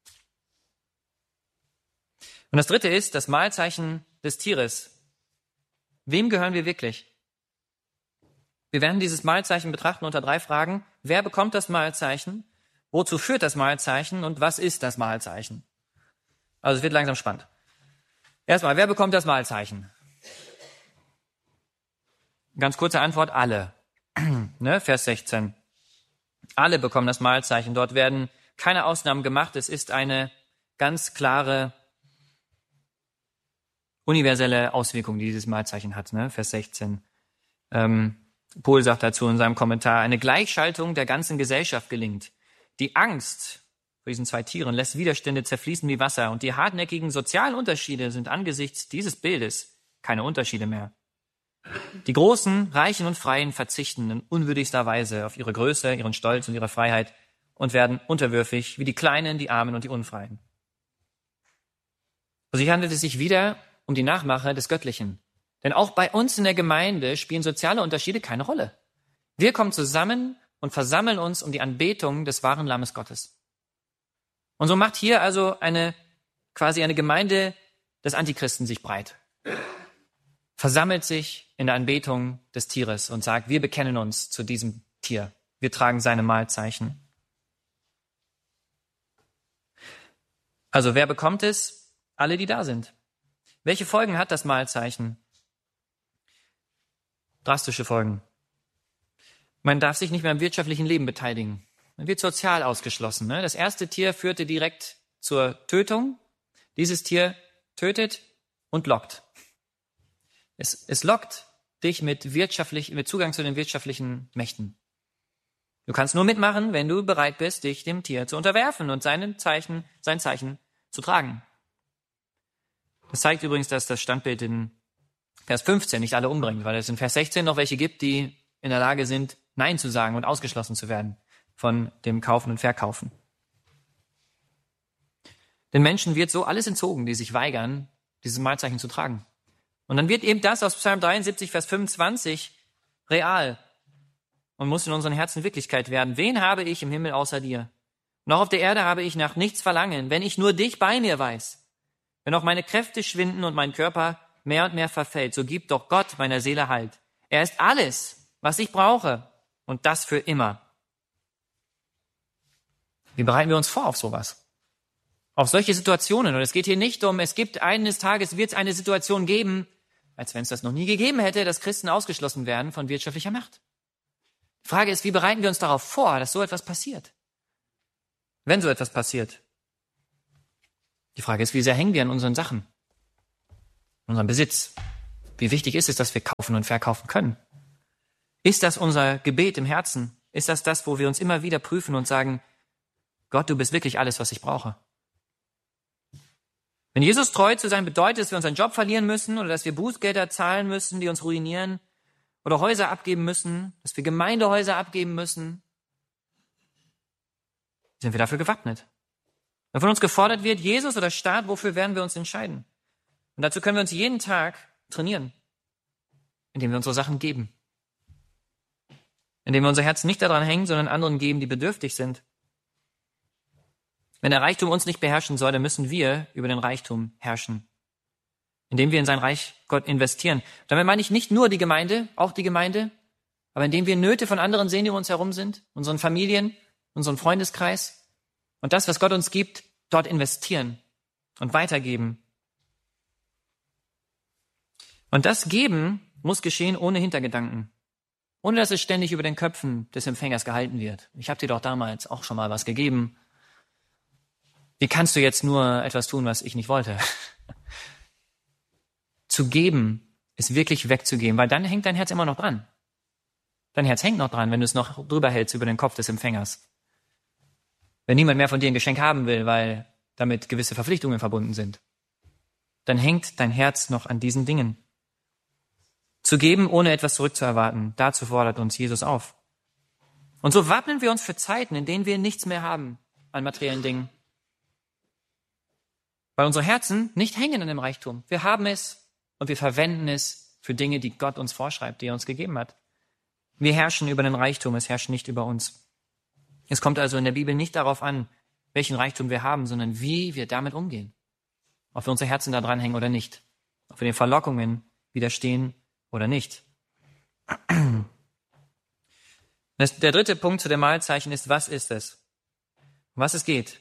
Und das dritte ist das Mahlzeichen des Tieres. Wem gehören wir wirklich? Wir werden dieses Mahlzeichen betrachten unter drei Fragen. Wer bekommt das Mahlzeichen? Wozu führt das Mahlzeichen? Und was ist das Mahlzeichen? Also es wird langsam spannend. Erstmal, wer bekommt das Mahlzeichen? Ganz kurze Antwort, alle. ne? Vers sechzehn. Alle bekommen das Mahlzeichen. Dort werden keine Ausnahmen gemacht. Es ist eine ganz klare universelle Auswirkung, die dieses Mahlzeichen hat. Ne? Vers sechzehn. Ähm, Pohl sagt dazu in seinem Kommentar, eine Gleichschaltung der ganzen Gesellschaft gelingt. Die Angst vor diesen zwei Tieren lässt Widerstände zerfließen wie Wasser und die hartnäckigen sozialen Unterschiede sind angesichts dieses Bildes keine Unterschiede mehr. Die Großen, Reichen und Freien verzichten in unwürdigster Weise auf ihre Größe, ihren Stolz und ihre Freiheit und werden unterwürfig wie die Kleinen, die Armen und die Unfreien. Also hier handelt es sich wieder um die Nachmache des Göttlichen. Denn auch bei uns in der Gemeinde spielen soziale Unterschiede keine Rolle. Wir kommen zusammen und versammeln uns um die Anbetung des wahren Lammes Gottes. Und so macht hier also eine, quasi eine Gemeinde des Antichristen sich breit. Versammelt sich in der Anbetung des Tieres und sagt, wir bekennen uns zu diesem Tier. Wir tragen seine Mahlzeichen. Also wer bekommt es? Alle, die da sind. Welche Folgen hat das Mahlzeichen? Drastische Folgen. Man darf sich nicht mehr am wirtschaftlichen Leben beteiligen. Man wird sozial ausgeschlossen. Ne? Das erste Tier führte direkt zur Tötung. Dieses Tier tötet und lockt. Es, es lockt dich mit, wirtschaftlich, mit Zugang zu den wirtschaftlichen Mächten. Du kannst nur mitmachen, wenn du bereit bist, dich dem Tier zu unterwerfen und seinen Zeichen, sein Zeichen zu tragen. Das zeigt übrigens, dass das Standbild in Vers fünfzehn nicht alle umbringt, weil es in Vers sechzehn noch welche gibt, die in der Lage sind, Nein zu sagen und ausgeschlossen zu werden von dem Kaufen und Verkaufen. Den Menschen wird so alles entzogen, die sich weigern, dieses Mahlzeichen zu tragen. Und dann wird eben das aus Psalm dreiundsiebzig, Vers fünfundzwanzig real und muss in unseren Herzen Wirklichkeit werden. Wen habe ich im Himmel außer dir? Und auch auf der Erde habe ich nach nichts verlangen, wenn ich nur dich bei mir weiß. Wenn auch meine Kräfte schwinden und mein Körper mehr und mehr verfällt, so gibt doch Gott meiner Seele Halt. Er ist alles, was ich brauche, und das für immer. Wie bereiten wir uns vor auf sowas? Auf solche Situationen. Und es geht hier nicht um, es gibt eines Tages, wird es eine Situation geben, als wenn es das noch nie gegeben hätte, dass Christen ausgeschlossen werden von wirtschaftlicher Macht. Die Frage ist, wie bereiten wir uns darauf vor, dass so etwas passiert? Wenn so etwas passiert. Die Frage ist, wie sehr hängen wir an unseren Sachen, an unserem Besitz? Wie wichtig ist es, dass wir kaufen und verkaufen können? Ist das unser Gebet im Herzen? Ist das das, wo wir uns immer wieder prüfen und sagen, Gott, du bist wirklich alles, was ich brauche? Wenn Jesus treu zu sein bedeutet, dass wir unseren Job verlieren müssen oder dass wir Bußgelder zahlen müssen, die uns ruinieren, oder Häuser abgeben müssen, dass wir Gemeindehäuser abgeben müssen, sind wir dafür gewappnet. Wenn von uns gefordert wird, Jesus oder Staat, wofür werden wir uns entscheiden? Und dazu können wir uns jeden Tag trainieren, indem wir unsere Sachen geben. Indem wir unser Herz nicht daran hängen, sondern anderen geben, die bedürftig sind. Wenn der Reichtum uns nicht beherrschen soll, dann müssen wir über den Reichtum herrschen, indem wir in sein Reich Gott investieren. Damit meine ich nicht nur die Gemeinde, auch die Gemeinde, aber indem wir Nöte von anderen sehen, die um uns herum sind, unseren Familien, unseren Freundeskreis, und das, was Gott uns gibt, dort investieren und weitergeben. Und das Geben muss geschehen ohne Hintergedanken, ohne dass es ständig über den Köpfen des Empfängers gehalten wird. Ich habe dir doch damals auch schon mal was gegeben. Wie kannst du jetzt nur etwas tun, was ich nicht wollte? Zu geben ist wirklich wegzugeben, weil dann hängt dein Herz immer noch dran. Dein Herz hängt noch dran, wenn du es noch drüber hältst über den Kopf des Empfängers. Wenn niemand mehr von dir ein Geschenk haben will, weil damit gewisse Verpflichtungen verbunden sind, dann hängt dein Herz noch an diesen Dingen. Zu geben, ohne etwas zurückzuerwarten, dazu fordert uns Jesus auf. Und so wappnen wir uns für Zeiten, in denen wir nichts mehr haben an materiellen Dingen. Weil unsere Herzen nicht hängen an dem Reichtum. Wir haben es und wir verwenden es für Dinge, die Gott uns vorschreibt, die er uns gegeben hat. Wir herrschen über den Reichtum, es herrscht nicht über uns. Es kommt also in der Bibel nicht darauf an, welchen Reichtum wir haben, sondern wie wir damit umgehen. Ob wir unsere Herzen da dran hängen oder nicht. Ob wir den Verlockungen widerstehen oder nicht. Das, der dritte Punkt zu dem Mahlzeichen ist, was ist es? Um was es geht.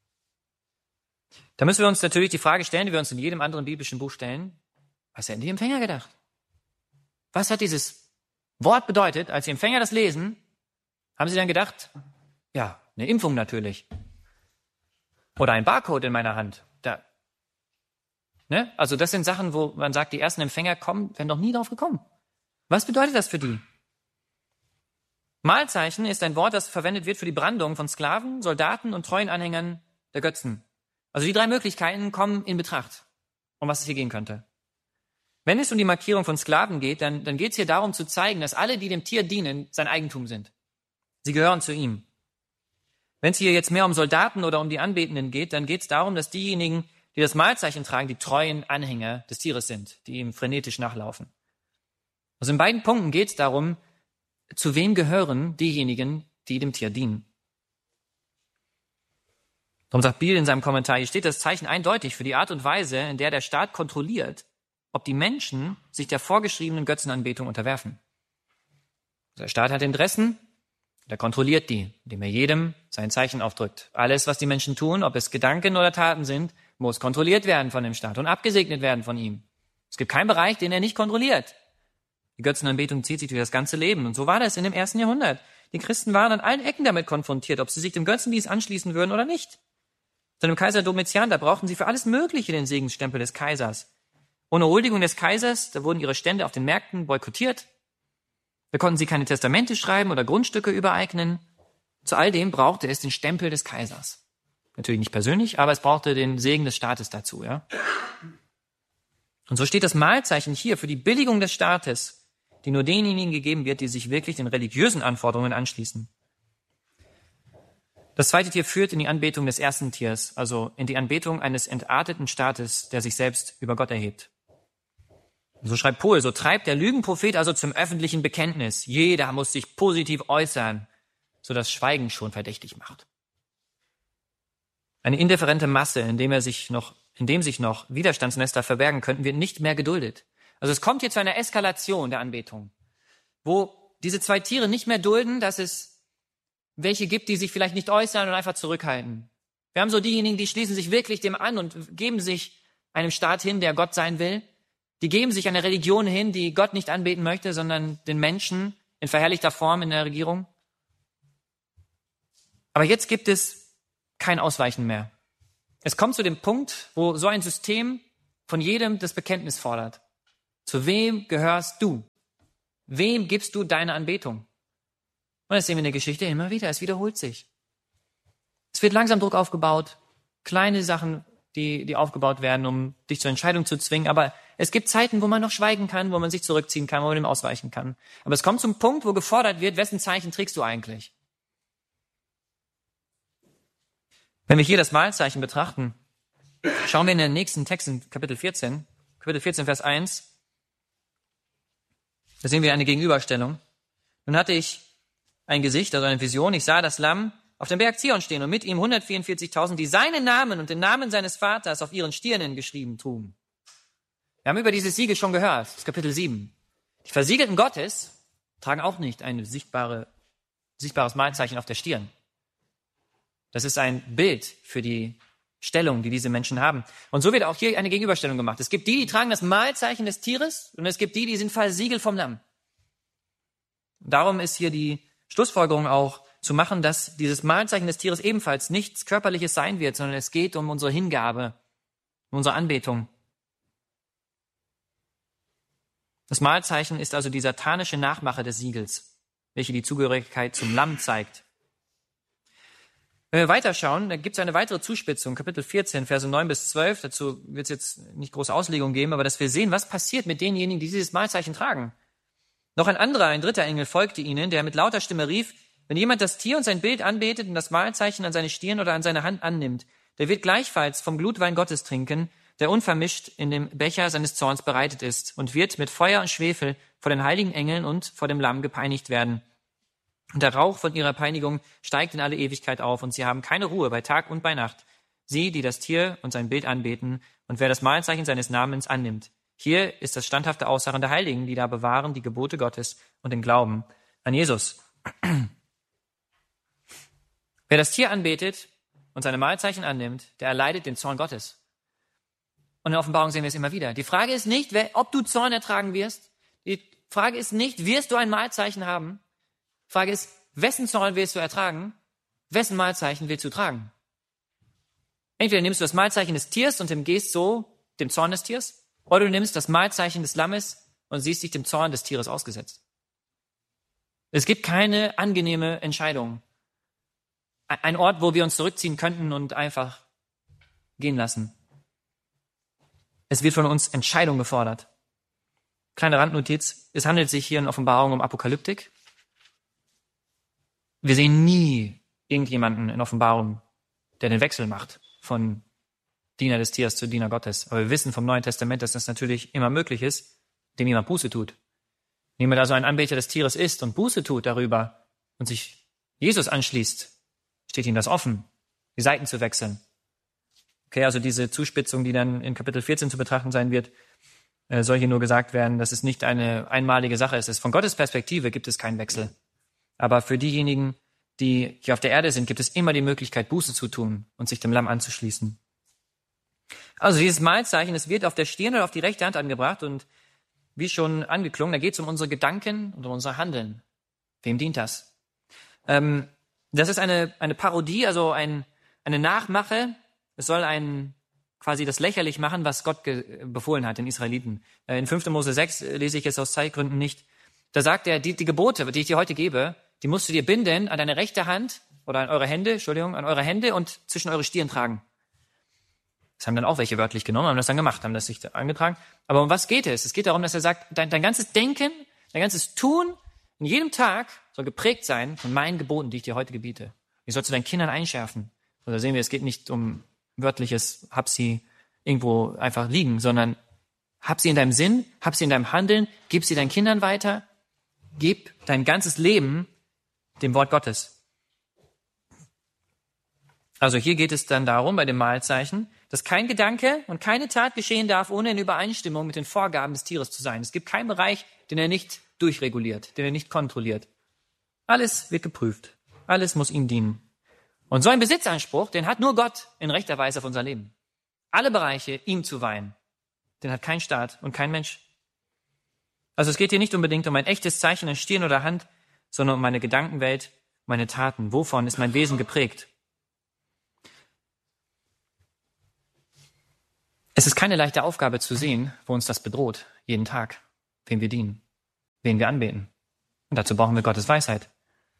Da müssen wir uns natürlich die Frage stellen, die wir uns in jedem anderen biblischen Buch stellen. Was hätten die Empfänger gedacht? Was hat dieses Wort bedeutet, als die Empfänger das lesen? Haben sie dann gedacht, ja, eine Impfung natürlich. Oder ein Barcode in meiner Hand. Da. Ne? Also das sind Sachen, wo man sagt, die ersten Empfänger kommen, werden noch nie drauf gekommen. Was bedeutet das für die? Mahlzeichen ist ein Wort, das verwendet wird für die Brandung von Sklaven, Soldaten und treuen Anhängern der Götzen. Also die drei Möglichkeiten kommen in Betracht, um was es hier gehen könnte. Wenn es um die Markierung von Sklaven geht, dann, dann geht es hier darum zu zeigen, dass alle, die dem Tier dienen, sein Eigentum sind. Sie gehören zu ihm. Wenn es hier jetzt mehr um Soldaten oder um die Anbetenden geht, dann geht es darum, dass diejenigen, die das Mahlzeichen tragen, die treuen Anhänger des Tieres sind, die ihm frenetisch nachlaufen. Also in beiden Punkten geht es darum, zu wem gehören diejenigen, die dem Tier dienen. Darum sagt Biel in seinem Kommentar, hier steht das Zeichen eindeutig für die Art und Weise, in der der Staat kontrolliert, ob die Menschen sich der vorgeschriebenen Götzenanbetung unterwerfen. Der Staat hat Interessen, der kontrolliert die, indem er jedem sein Zeichen aufdrückt. Alles, was die Menschen tun, ob es Gedanken oder Taten sind, muss kontrolliert werden von dem Staat und abgesegnet werden von ihm. Es gibt keinen Bereich, den er nicht kontrolliert. Die Götzenanbetung zieht sich durch das ganze Leben. Und so war das in dem ersten Jahrhundert. Die Christen waren an allen Ecken damit konfrontiert, ob sie sich dem Götzendienst anschließen würden oder nicht. Zu dem Kaiser Domitian, da brauchten sie für alles Mögliche den Segensstempel des Kaisers. Ohne Huldigung des Kaisers, da wurden ihre Stände auf den Märkten boykottiert. Da konnten sie keine Testamente schreiben oder Grundstücke übereignen. Zu all dem brauchte es den Stempel des Kaisers. Natürlich nicht persönlich, aber es brauchte den Segen des Staates dazu, ja. Und so steht das Mahlzeichen hier für die Billigung des Staates, die nur denjenigen gegeben wird, die sich wirklich den religiösen Anforderungen anschließen. Das zweite Tier führt in die Anbetung des ersten Tiers, also in die Anbetung eines entarteten Staates, der sich selbst über Gott erhebt. So schreibt Pohl, so treibt der Lügenprophet also zum öffentlichen Bekenntnis. Jeder muss sich positiv äußern, so dass Schweigen schon verdächtig macht. Eine indifferente Masse, in dem er sich noch, in dem sich noch Widerstandsnester verbergen könnten, wird nicht mehr geduldet. Also es kommt hier zu einer Eskalation der Anbetung, wo diese zwei Tiere nicht mehr dulden, dass es welche gibt, die sich vielleicht nicht äußern und einfach zurückhalten. Wir haben so diejenigen, die schließen sich wirklich dem an und geben sich einem Staat hin, der Gott sein will. Die geben sich einer Religion hin, die Gott nicht anbeten möchte, sondern den Menschen in verherrlichter Form in der Regierung. Aber jetzt gibt es kein Ausweichen mehr. Es kommt zu dem Punkt, wo so ein System von jedem das Bekenntnis fordert. Zu wem gehörst du? Wem gibst du deine Anbetung? Und das sehen wir in der Geschichte immer wieder. Es wiederholt sich. Es wird langsam Druck aufgebaut. Kleine Sachen, die, die aufgebaut werden, um dich zur Entscheidung zu zwingen. Aber es gibt Zeiten, wo man noch schweigen kann, wo man sich zurückziehen kann, wo man dem ausweichen kann. Aber es kommt zum Punkt, wo gefordert wird, wessen Zeichen trägst du eigentlich? Wenn wir hier das Mahlzeichen betrachten, schauen wir in den nächsten Text in Kapitel vierzehn, Kapitel vierzehn, Vers eins. Da sehen wir eine Gegenüberstellung. Nun hatte ich ein Gesicht, also eine Vision. Ich sah das Lamm auf dem Berg Zion stehen und mit ihm hundertvierundvierzigtausend, die seinen Namen und den Namen seines Vaters auf ihren Stirnen geschrieben trugen. Wir haben über dieses Siegel schon gehört, das ist Kapitel sieben. Die Versiegelten Gottes tragen auch nicht ein sichtbare, sichtbares Mahlzeichen auf der Stirn. Das ist ein Bild für die Stellung, die diese Menschen haben. Und so wird auch hier eine Gegenüberstellung gemacht. Es gibt die, die tragen das Mahlzeichen des Tieres und es gibt die, die sind versiegelt vom Lamm. Darum ist hier die Schlussfolgerung auch zu machen, dass dieses Mahlzeichen des Tieres ebenfalls nichts Körperliches sein wird, sondern es geht um unsere Hingabe, um unsere Anbetung. Das Mahlzeichen ist also die satanische Nachmache des Siegels, welche die Zugehörigkeit zum Lamm zeigt. Wenn wir weiterschauen, da gibt es eine weitere Zuspitzung, Kapitel vierzehn, Verse neun bis zwölf. Dazu wird es jetzt nicht große Auslegung geben, aber dass wir sehen, was passiert mit denjenigen, die dieses Mahlzeichen tragen. Noch ein anderer, ein dritter Engel folgte ihnen, der mit lauter Stimme rief, wenn jemand das Tier und sein Bild anbetet und das Mahlzeichen an seine Stirn oder an seine Hand annimmt, der wird gleichfalls vom Glutwein Gottes trinken, der unvermischt in dem Becher seines Zorns bereitet ist und wird mit Feuer und Schwefel vor den heiligen Engeln und vor dem Lamm gepeinigt werden. Und der Rauch von ihrer Peinigung steigt in alle Ewigkeit auf und sie haben keine Ruhe bei Tag und bei Nacht. Sie, die das Tier und sein Bild anbeten und wer das Mahlzeichen seines Namens annimmt. Hier ist das standhafte Ausharren der Heiligen, die da bewahren die Gebote Gottes und den Glauben an Jesus. Wer das Tier anbetet und seine Mahlzeichen annimmt, der erleidet den Zorn Gottes. Und in der Offenbarung sehen wir es immer wieder. Die Frage ist nicht, wer, ob du Zorn ertragen wirst. Die Frage ist nicht, wirst du ein Mahlzeichen haben. Die Frage ist, wessen Zorn willst du ertragen? Wessen Mahlzeichen willst du tragen? Entweder nimmst du das Mahlzeichen des Tiers und entgehst so dem Zorn des Tiers, oder du nimmst das Mahlzeichen des Lammes und siehst dich dem Zorn des Tieres ausgesetzt. Es gibt keine angenehme Entscheidung. Ein Ort, wo wir uns zurückziehen könnten und einfach gehen lassen. Es wird von uns Entscheidung gefordert. Kleine Randnotiz, es handelt sich hier in Offenbarung um Apokalyptik. Wir sehen nie irgendjemanden in Offenbarung, der den Wechsel macht von Diener des Tiers zu Diener Gottes. Aber wir wissen vom Neuen Testament, dass das natürlich immer möglich ist, indem jemand Buße tut. Wenn jemand also ein Anbeter des Tieres ist und Buße tut darüber und sich Jesus anschließt, steht ihm das offen, die Seiten zu wechseln. Okay, also diese Zuspitzung, die dann in Kapitel vierzehn zu betrachten sein wird, äh, soll hier nur gesagt werden, dass es nicht eine einmalige Sache ist. Von Gottes Perspektive gibt es keinen Wechsel. Aber für diejenigen, die hier auf der Erde sind, gibt es immer die Möglichkeit, Buße zu tun und sich dem Lamm anzuschließen. Also dieses Mahlzeichen, es wird auf der Stirn oder auf die rechte Hand angebracht und wie schon angeklungen, da geht es um unsere Gedanken und um unser Handeln. Wem dient das? Ähm, das ist eine, eine Parodie, also ein, eine Nachmache. Es soll ein, quasi das lächerlich machen, was Gott ge- befohlen hat den Israeliten. Äh, in fünfter Mose sechs äh, lese ich es aus Zeitgründen nicht. Da sagt er, die, die Gebote, die ich dir heute gebe, die musst du dir binden an deine rechte Hand oder an eure Hände, Entschuldigung, an eure Hände und zwischen eure Stirn tragen. Das haben dann auch welche wörtlich genommen, haben das dann gemacht, haben das sich angetragen. Aber um was geht es? Es geht darum, dass er sagt, dein, dein ganzes Denken, dein ganzes Tun in jedem Tag soll geprägt sein von meinen Geboten, die ich dir heute gebiete. Die sollst du deinen Kindern einschärfen. Und da sehen wir, es geht nicht um wörtliches, hab sie irgendwo einfach liegen, sondern hab sie in deinem Sinn, hab sie in deinem Handeln, gib sie deinen Kindern weiter, gib dein ganzes Leben dem Wort Gottes. Also hier geht es dann darum, bei dem Mahlzeichen, dass kein Gedanke und keine Tat geschehen darf, ohne in Übereinstimmung mit den Vorgaben des Tieres zu sein. Es gibt keinen Bereich, den er nicht durchreguliert, den er nicht kontrolliert. Alles wird geprüft. Alles muss ihm dienen. Und so ein Besitzanspruch, den hat nur Gott in rechter Weise auf unser Leben. Alle Bereiche ihm zu weihen, den hat kein Staat und kein Mensch. Also es geht hier nicht unbedingt um ein echtes Zeichen an Stirn oder Hand, sondern um meine Gedankenwelt, meine Taten. Wovon ist mein Wesen geprägt? Es ist keine leichte Aufgabe zu sehen, wo uns das bedroht, jeden Tag, wem wir dienen, wen wir anbeten. Und dazu brauchen wir Gottes Weisheit.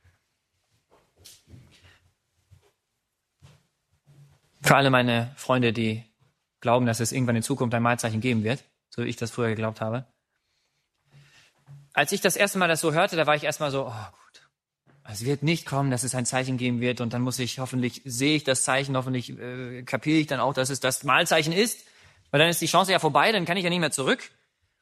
Für alle meine Freunde, die glauben, dass es irgendwann in Zukunft ein Malzeichen geben wird, so wie ich das früher geglaubt habe. Als ich das erste Mal das so hörte, da war ich erstmal so, oh gut, es wird nicht kommen, dass es ein Zeichen geben wird und dann muss ich, hoffentlich sehe ich das Zeichen, hoffentlich äh, kapiere ich dann auch, dass es das Malzeichen ist, weil dann ist die Chance ja vorbei, dann kann ich ja nicht mehr zurück.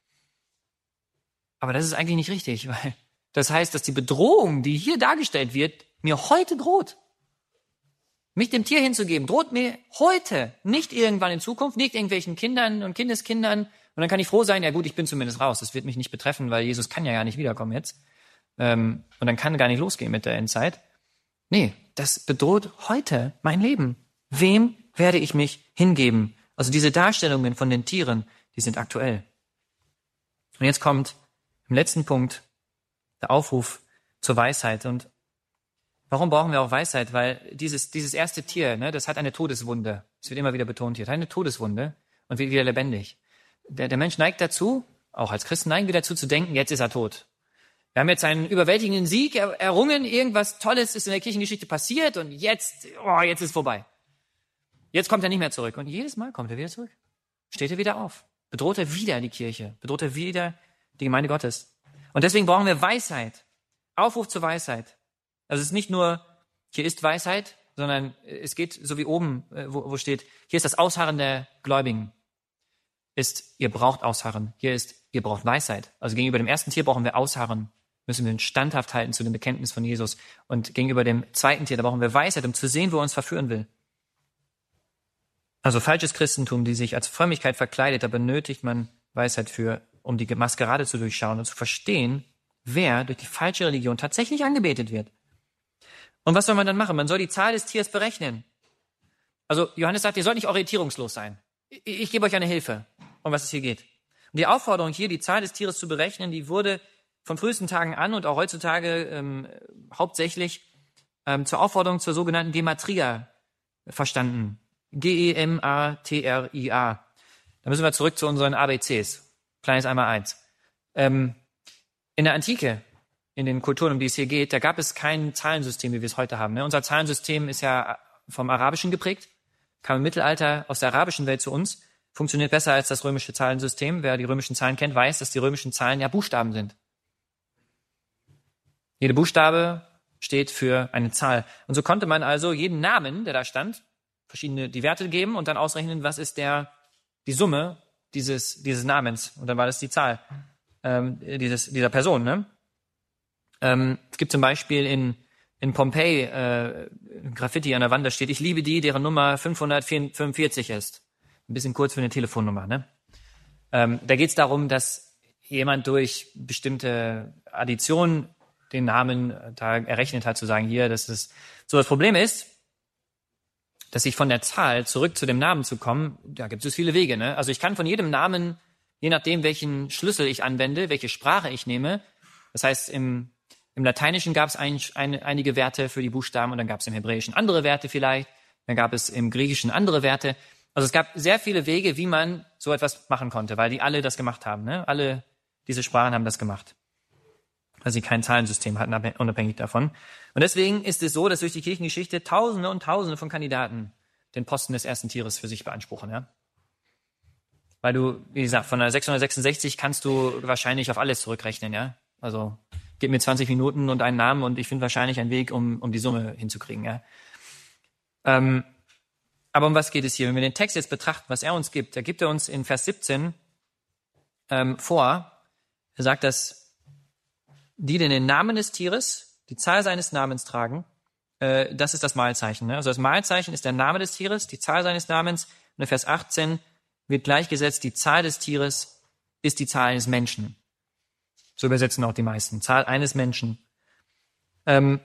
Aber das ist eigentlich nicht richtig, weil das heißt, dass die Bedrohung, die hier dargestellt wird, mir heute droht. Mich dem Tier hinzugeben, droht mir heute, nicht irgendwann in Zukunft, nicht irgendwelchen Kindern und Kindeskindern. Und dann kann ich froh sein, ja gut, ich bin zumindest raus. Das wird mich nicht betreffen, weil Jesus kann ja gar nicht wiederkommen jetzt. Ähm, und dann kann gar nicht losgehen mit der Endzeit. Nee, das bedroht heute mein Leben. Wem werde ich mich hingeben? Also diese Darstellungen von den Tieren, die sind aktuell. Und jetzt kommt im letzten Punkt der Aufruf zur Weisheit. Und warum brauchen wir auch Weisheit? Weil dieses, dieses erste Tier, ne, das hat eine Todeswunde. Das wird immer wieder betont hier. Hat eine Todeswunde und wird wieder lebendig. Der, der Mensch neigt dazu, auch als Christen neigen wir dazu zu denken, jetzt ist er tot. Wir haben jetzt einen überwältigenden Sieg er, errungen, irgendwas Tolles ist in der Kirchengeschichte passiert und jetzt, oh, jetzt ist vorbei. Jetzt kommt er nicht mehr zurück. Und jedes Mal kommt er wieder zurück. Steht er wieder auf. Bedroht er wieder die Kirche. Bedroht er wieder die Gemeinde Gottes. Und deswegen brauchen wir Weisheit. Aufruf zur Weisheit. Also es ist nicht nur, hier ist Weisheit, sondern es geht so wie oben, wo, wo steht, hier ist das Ausharren der Gläubigen. Ist, ihr braucht Ausharren. Hier ist, ihr braucht Weisheit. Also gegenüber dem ersten Tier brauchen wir Ausharren. Müssen wir uns standhaft halten zu dem Bekenntnis von Jesus. Und gegenüber dem zweiten Tier, da brauchen wir Weisheit, um zu sehen, wo er uns verführen will. Also falsches Christentum, die sich als Frömmigkeit verkleidet, da benötigt man Weisheit für, um die Maskerade zu durchschauen und zu verstehen, wer durch die falsche Religion tatsächlich angebetet wird. Und was soll man dann machen? Man soll die Zahl des Tiers berechnen. Also Johannes sagt, ihr sollt nicht orientierungslos sein. Ich, ich gebe euch eine Hilfe, um was es hier geht. Und die Aufforderung hier, die Zahl des Tieres zu berechnen, die wurde von frühesten Tagen an und auch heutzutage ähm, hauptsächlich ähm, zur Aufforderung zur sogenannten Gematria verstanden. G E M A T R I A. Da müssen wir zurück zu unseren A B Cs. Kleines einmal eins. Ähm, in der Antike, in den Kulturen, um die es hier geht, da gab es kein Zahlensystem, wie wir es heute haben. Ne? Unser Zahlensystem ist ja vom Arabischen geprägt, kam im Mittelalter aus der arabischen Welt zu uns, funktioniert besser als das römische Zahlensystem. Wer die römischen Zahlen kennt, weiß, dass die römischen Zahlen ja Buchstaben sind. Jede Buchstabe steht für eine Zahl. Und so konnte man also jeden Namen, der da stand, verschiedene die Werte geben und dann ausrechnen, was ist der die Summe dieses dieses Namens. Und dann war das die Zahl ähm, dieses dieser Person. Ne? Ähm, es gibt zum Beispiel in in Pompeji äh, Graffiti an der Wand, da steht: Ich liebe die, deren Nummer fünfhundertfünfundvierzig ist. Ein bisschen kurz für eine Telefonnummer. Ne? Ähm, da geht es darum, dass jemand durch bestimmte Addition den Namen da errechnet hat, zu sagen, hier, das ist so. Das Problem ist, dass ich von der Zahl zurück zu dem Namen zu kommen, da gibt es viele Wege. Ne? Also ich kann von jedem Namen, je nachdem, welchen Schlüssel ich anwende, welche Sprache ich nehme, das heißt, im, im Lateinischen gab es ein, ein, einige Werte für die Buchstaben und dann gab es im Hebräischen andere Werte vielleicht, dann gab es im Griechischen andere Werte. Also es gab sehr viele Wege, wie man so etwas machen konnte, weil die alle das gemacht haben. Ne? Alle diese Sprachen haben das gemacht, weil sie kein Zahlensystem hatten, unabhängig davon. Und deswegen ist es so, dass durch die Kirchengeschichte Tausende und Tausende von Kandidaten den Posten des ersten Tieres für sich beanspruchen. Ja? Weil du, wie gesagt, von der sechshundertsechsundsechzig kannst du wahrscheinlich auf alles zurückrechnen. Ja? Also gib mir zwanzig Minuten und einen Namen und ich finde wahrscheinlich einen Weg, um, um die Summe hinzukriegen. Ja? Ähm, aber um was geht es hier? Wenn wir den Text jetzt betrachten, was er uns gibt, da gibt er uns in Vers siebzehn ähm, vor, er sagt, dass die, die den Namen des Tieres, die Zahl seines Namens tragen, äh, das ist das Mahlzeichen. Ne? Also das Mahlzeichen ist der Name des Tieres, die Zahl seines Namens. Und in Vers achtzehn wird gleichgesetzt, die Zahl des Tieres ist die Zahl eines Menschen. So übersetzen auch die meisten. Zahl eines Menschen. Ähm,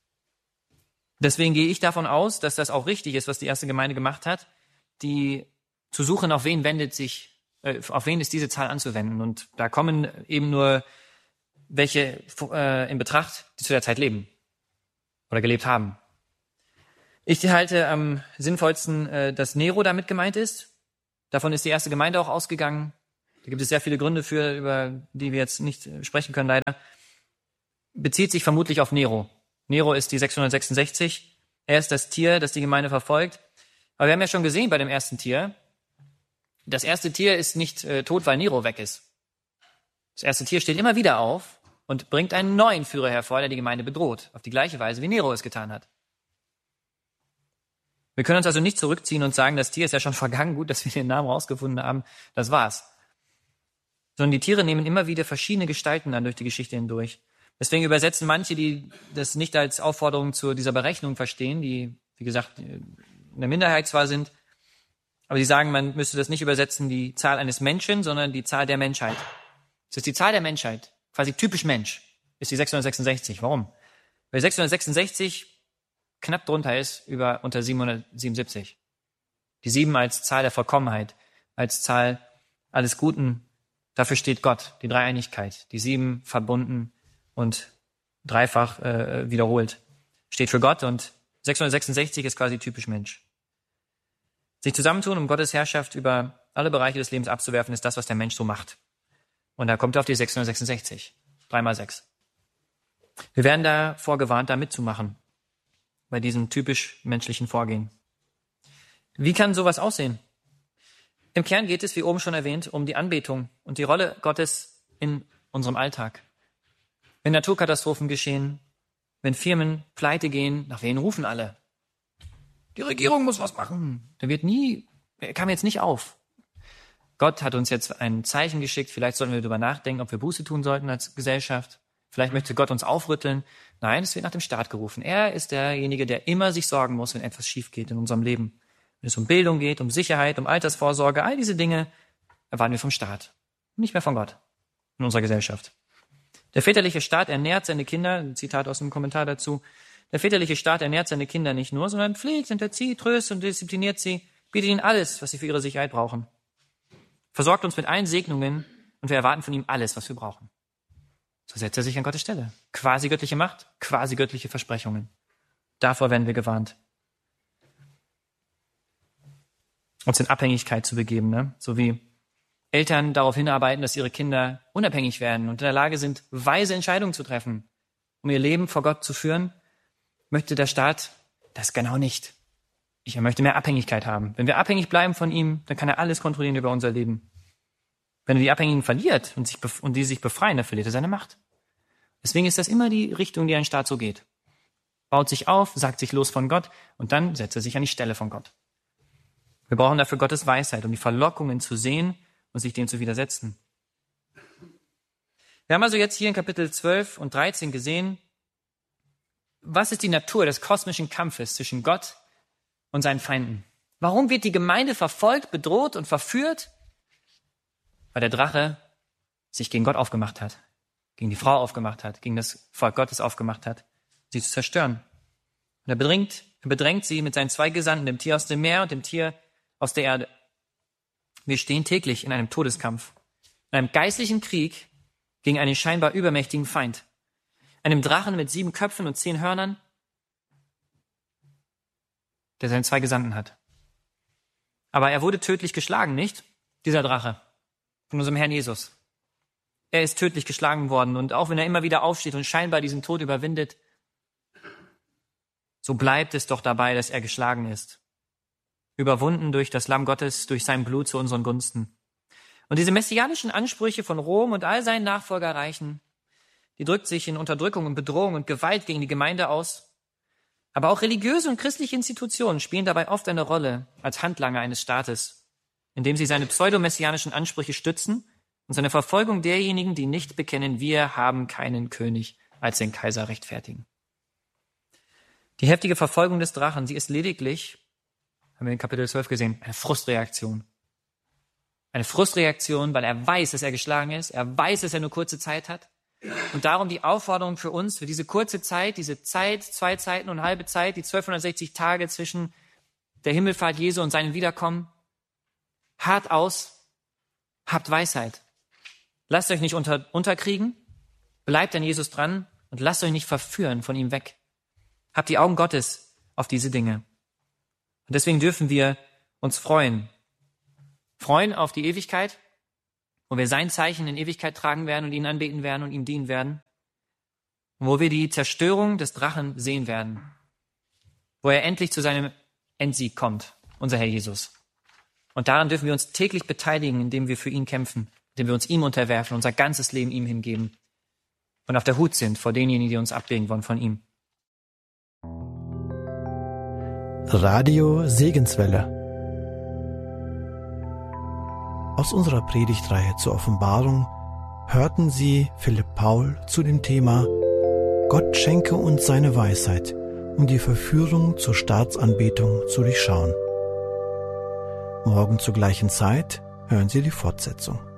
deswegen gehe ich davon aus, dass das auch richtig ist, was die erste Gemeinde gemacht hat, die zu suchen, auf wen wendet sich, äh, auf wen ist diese Zahl anzuwenden. Und da kommen eben nur welche äh, in Betracht, die zu der Zeit leben oder gelebt haben. Ich halte am sinnvollsten, äh, dass Nero damit gemeint ist. Davon ist die erste Gemeinde auch ausgegangen. Da gibt es sehr viele Gründe für, über die wir jetzt nicht sprechen können, leider. Bezieht sich vermutlich auf Nero. Nero ist die sechshundertsechsundsechzig. Er ist das Tier, das die Gemeinde verfolgt. Aber wir haben ja schon gesehen bei dem ersten Tier, das erste Tier ist nicht äh, tot, weil Nero weg ist. Das erste Tier steht immer wieder auf und bringt einen neuen Führer hervor, der die Gemeinde bedroht. Auf die gleiche Weise, wie Nero es getan hat. Wir können uns also nicht zurückziehen und sagen, das Tier ist ja schon vergangen, gut, dass wir den Namen rausgefunden haben, das war's. Sondern die Tiere nehmen immer wieder verschiedene Gestalten an durch die Geschichte hindurch. Deswegen übersetzen manche, die das nicht als Aufforderung zu dieser Berechnung verstehen, die, wie gesagt, in der Minderheit zwar sind, aber die sagen, man müsste das nicht übersetzen, die Zahl eines Menschen, sondern die Zahl der Menschheit. Es ist die Zahl der Menschheit, quasi typisch Mensch, ist die sechshundertsechsundsechzig. Warum? Weil sechshundertsechsundsechzig knapp drunter ist über unter siebenhundertsiebenundsiebzig. Die sieben als Zahl der Vollkommenheit, als Zahl alles Guten. Dafür steht Gott, die Dreieinigkeit. Die sieben verbunden und dreifach äh, wiederholt. Steht für Gott und sechshundertsechsundsechzig ist quasi typisch Mensch. Sich zusammentun, um Gottes Herrschaft über alle Bereiche des Lebens abzuwerfen, ist das, was der Mensch so macht. Und da kommt er auf die sechshundertsechsundsechzig. Drei mal sechs. Wir werden da vorgewarnt, da mitzumachen. Bei diesem typisch menschlichen Vorgehen. Wie kann sowas aussehen? Im Kern geht es, wie oben schon erwähnt, um die Anbetung und die Rolle Gottes in unserem Alltag. Wenn Naturkatastrophen geschehen, wenn Firmen pleite gehen, nach wen rufen alle? Die Regierung muss was machen. Da wird nie, kam jetzt nicht auf. Gott hat uns jetzt ein Zeichen geschickt. Vielleicht sollten wir darüber nachdenken, ob wir Buße tun sollten als Gesellschaft. Vielleicht möchte Gott uns aufrütteln. Nein, es wird nach dem Staat gerufen. Er ist derjenige, der immer sich sorgen muss, wenn etwas schief geht in unserem Leben. Wenn es um Bildung geht, um Sicherheit, um Altersvorsorge, all diese Dinge erwarten wir vom Staat. Nicht mehr von Gott in unserer Gesellschaft. Der väterliche Staat ernährt seine Kinder, ein Zitat aus dem Kommentar dazu, der väterliche Staat ernährt seine Kinder nicht nur, sondern pflegt, enterzieht, tröstet und diszipliniert sie, bietet ihnen alles, was sie für ihre Sicherheit brauchen. Versorgt uns mit allen Segnungen und wir erwarten von ihm alles, was wir brauchen. So setzt er sich an Gottes Stelle. Quasi göttliche Macht, quasi göttliche Versprechungen. Davor werden wir gewarnt. Uns in Abhängigkeit zu begeben, ne? So wie Eltern darauf hinarbeiten, dass ihre Kinder unabhängig werden und in der Lage sind, weise Entscheidungen zu treffen, um ihr Leben vor Gott zu führen, möchte der Staat das genau nicht. Er möchte mehr Abhängigkeit haben. Wenn wir abhängig bleiben von ihm, dann kann er alles kontrollieren über unser Leben. Wenn er die Abhängigen verliert und, sich bef- und die sich befreien, dann verliert er seine Macht. Deswegen ist das immer die Richtung, die ein Staat so geht. Baut sich auf, sagt sich los von Gott und dann setzt er sich an die Stelle von Gott. Wir brauchen dafür Gottes Weisheit, um die Verlockungen zu sehen und sich dem zu widersetzen. Wir haben also jetzt hier in Kapitel zwölf und dreizehn gesehen, was ist die Natur des kosmischen Kampfes zwischen Gott und seinen Feinden? Warum wird die Gemeinde verfolgt, bedroht und verführt? Weil der Drache sich gegen Gott aufgemacht hat, gegen die Frau aufgemacht hat, gegen das Volk Gottes aufgemacht hat, sie zu zerstören. Und er bedrängt, er bedrängt sie mit seinen zwei Gesandten, dem Tier aus dem Meer und dem Tier aus der Erde. Wir stehen täglich in einem Todeskampf, in einem geistlichen Krieg gegen einen scheinbar übermächtigen Feind. Einem Drachen mit sieben Köpfen und zehn Hörnern, der seine zwei Gesandten hat. Aber er wurde tödlich geschlagen, nicht? Dieser Drache von unserem Herrn Jesus. Er ist tödlich geschlagen worden und auch wenn er immer wieder aufsteht und scheinbar diesen Tod überwindet, so bleibt es doch dabei, dass er geschlagen ist. Überwunden durch das Lamm Gottes, durch sein Blut zu unseren Gunsten. Und diese messianischen Ansprüche von Rom und all seinen Nachfolgerreichen, die drückt sich in Unterdrückung und Bedrohung und Gewalt gegen die Gemeinde aus. Aber auch religiöse und christliche Institutionen spielen dabei oft eine Rolle als Handlanger eines Staates, indem sie seine pseudomessianischen Ansprüche stützen und seine Verfolgung derjenigen, die nicht bekennen, wir haben keinen König, als den Kaiser rechtfertigen. Die heftige Verfolgung des Drachen, sie ist lediglich, haben wir in Kapitel zwölf gesehen, eine Frustreaktion. Eine Frustreaktion, weil er weiß, dass er geschlagen ist, er weiß, dass er nur kurze Zeit hat. Und darum die Aufforderung für uns, für diese kurze Zeit, diese Zeit, zwei Zeiten und halbe Zeit, die zwölfhundertsechzig Tage zwischen der Himmelfahrt Jesu und seinem Wiederkommen, hart aus, habt Weisheit. Lasst euch nicht unter, unterkriegen, bleibt an Jesus dran und lasst euch nicht verführen von ihm weg. Habt die Augen Gottes auf diese Dinge. Und deswegen dürfen wir uns freuen freuen auf die Ewigkeit, wo wir sein Zeichen in Ewigkeit tragen werden und ihn anbeten werden und ihm dienen werden, und wo wir die Zerstörung des Drachen sehen werden, wo er endlich zu seinem Endsieg kommt, unser Herr Jesus. Und daran dürfen wir uns täglich beteiligen, indem wir für ihn kämpfen, indem wir uns ihm unterwerfen, unser ganzes Leben ihm hingeben und auf der Hut sind vor denjenigen, die uns abbringen wollen von ihm. Radio Segenswelle. Aus unserer Predigtreihe zur Offenbarung hörten Sie Philipp Paul zu dem Thema Gott schenke uns seine Weisheit, um die Verführung zur Staatsanbetung zu durchschauen. Morgen zur gleichen Zeit hören Sie die Fortsetzung.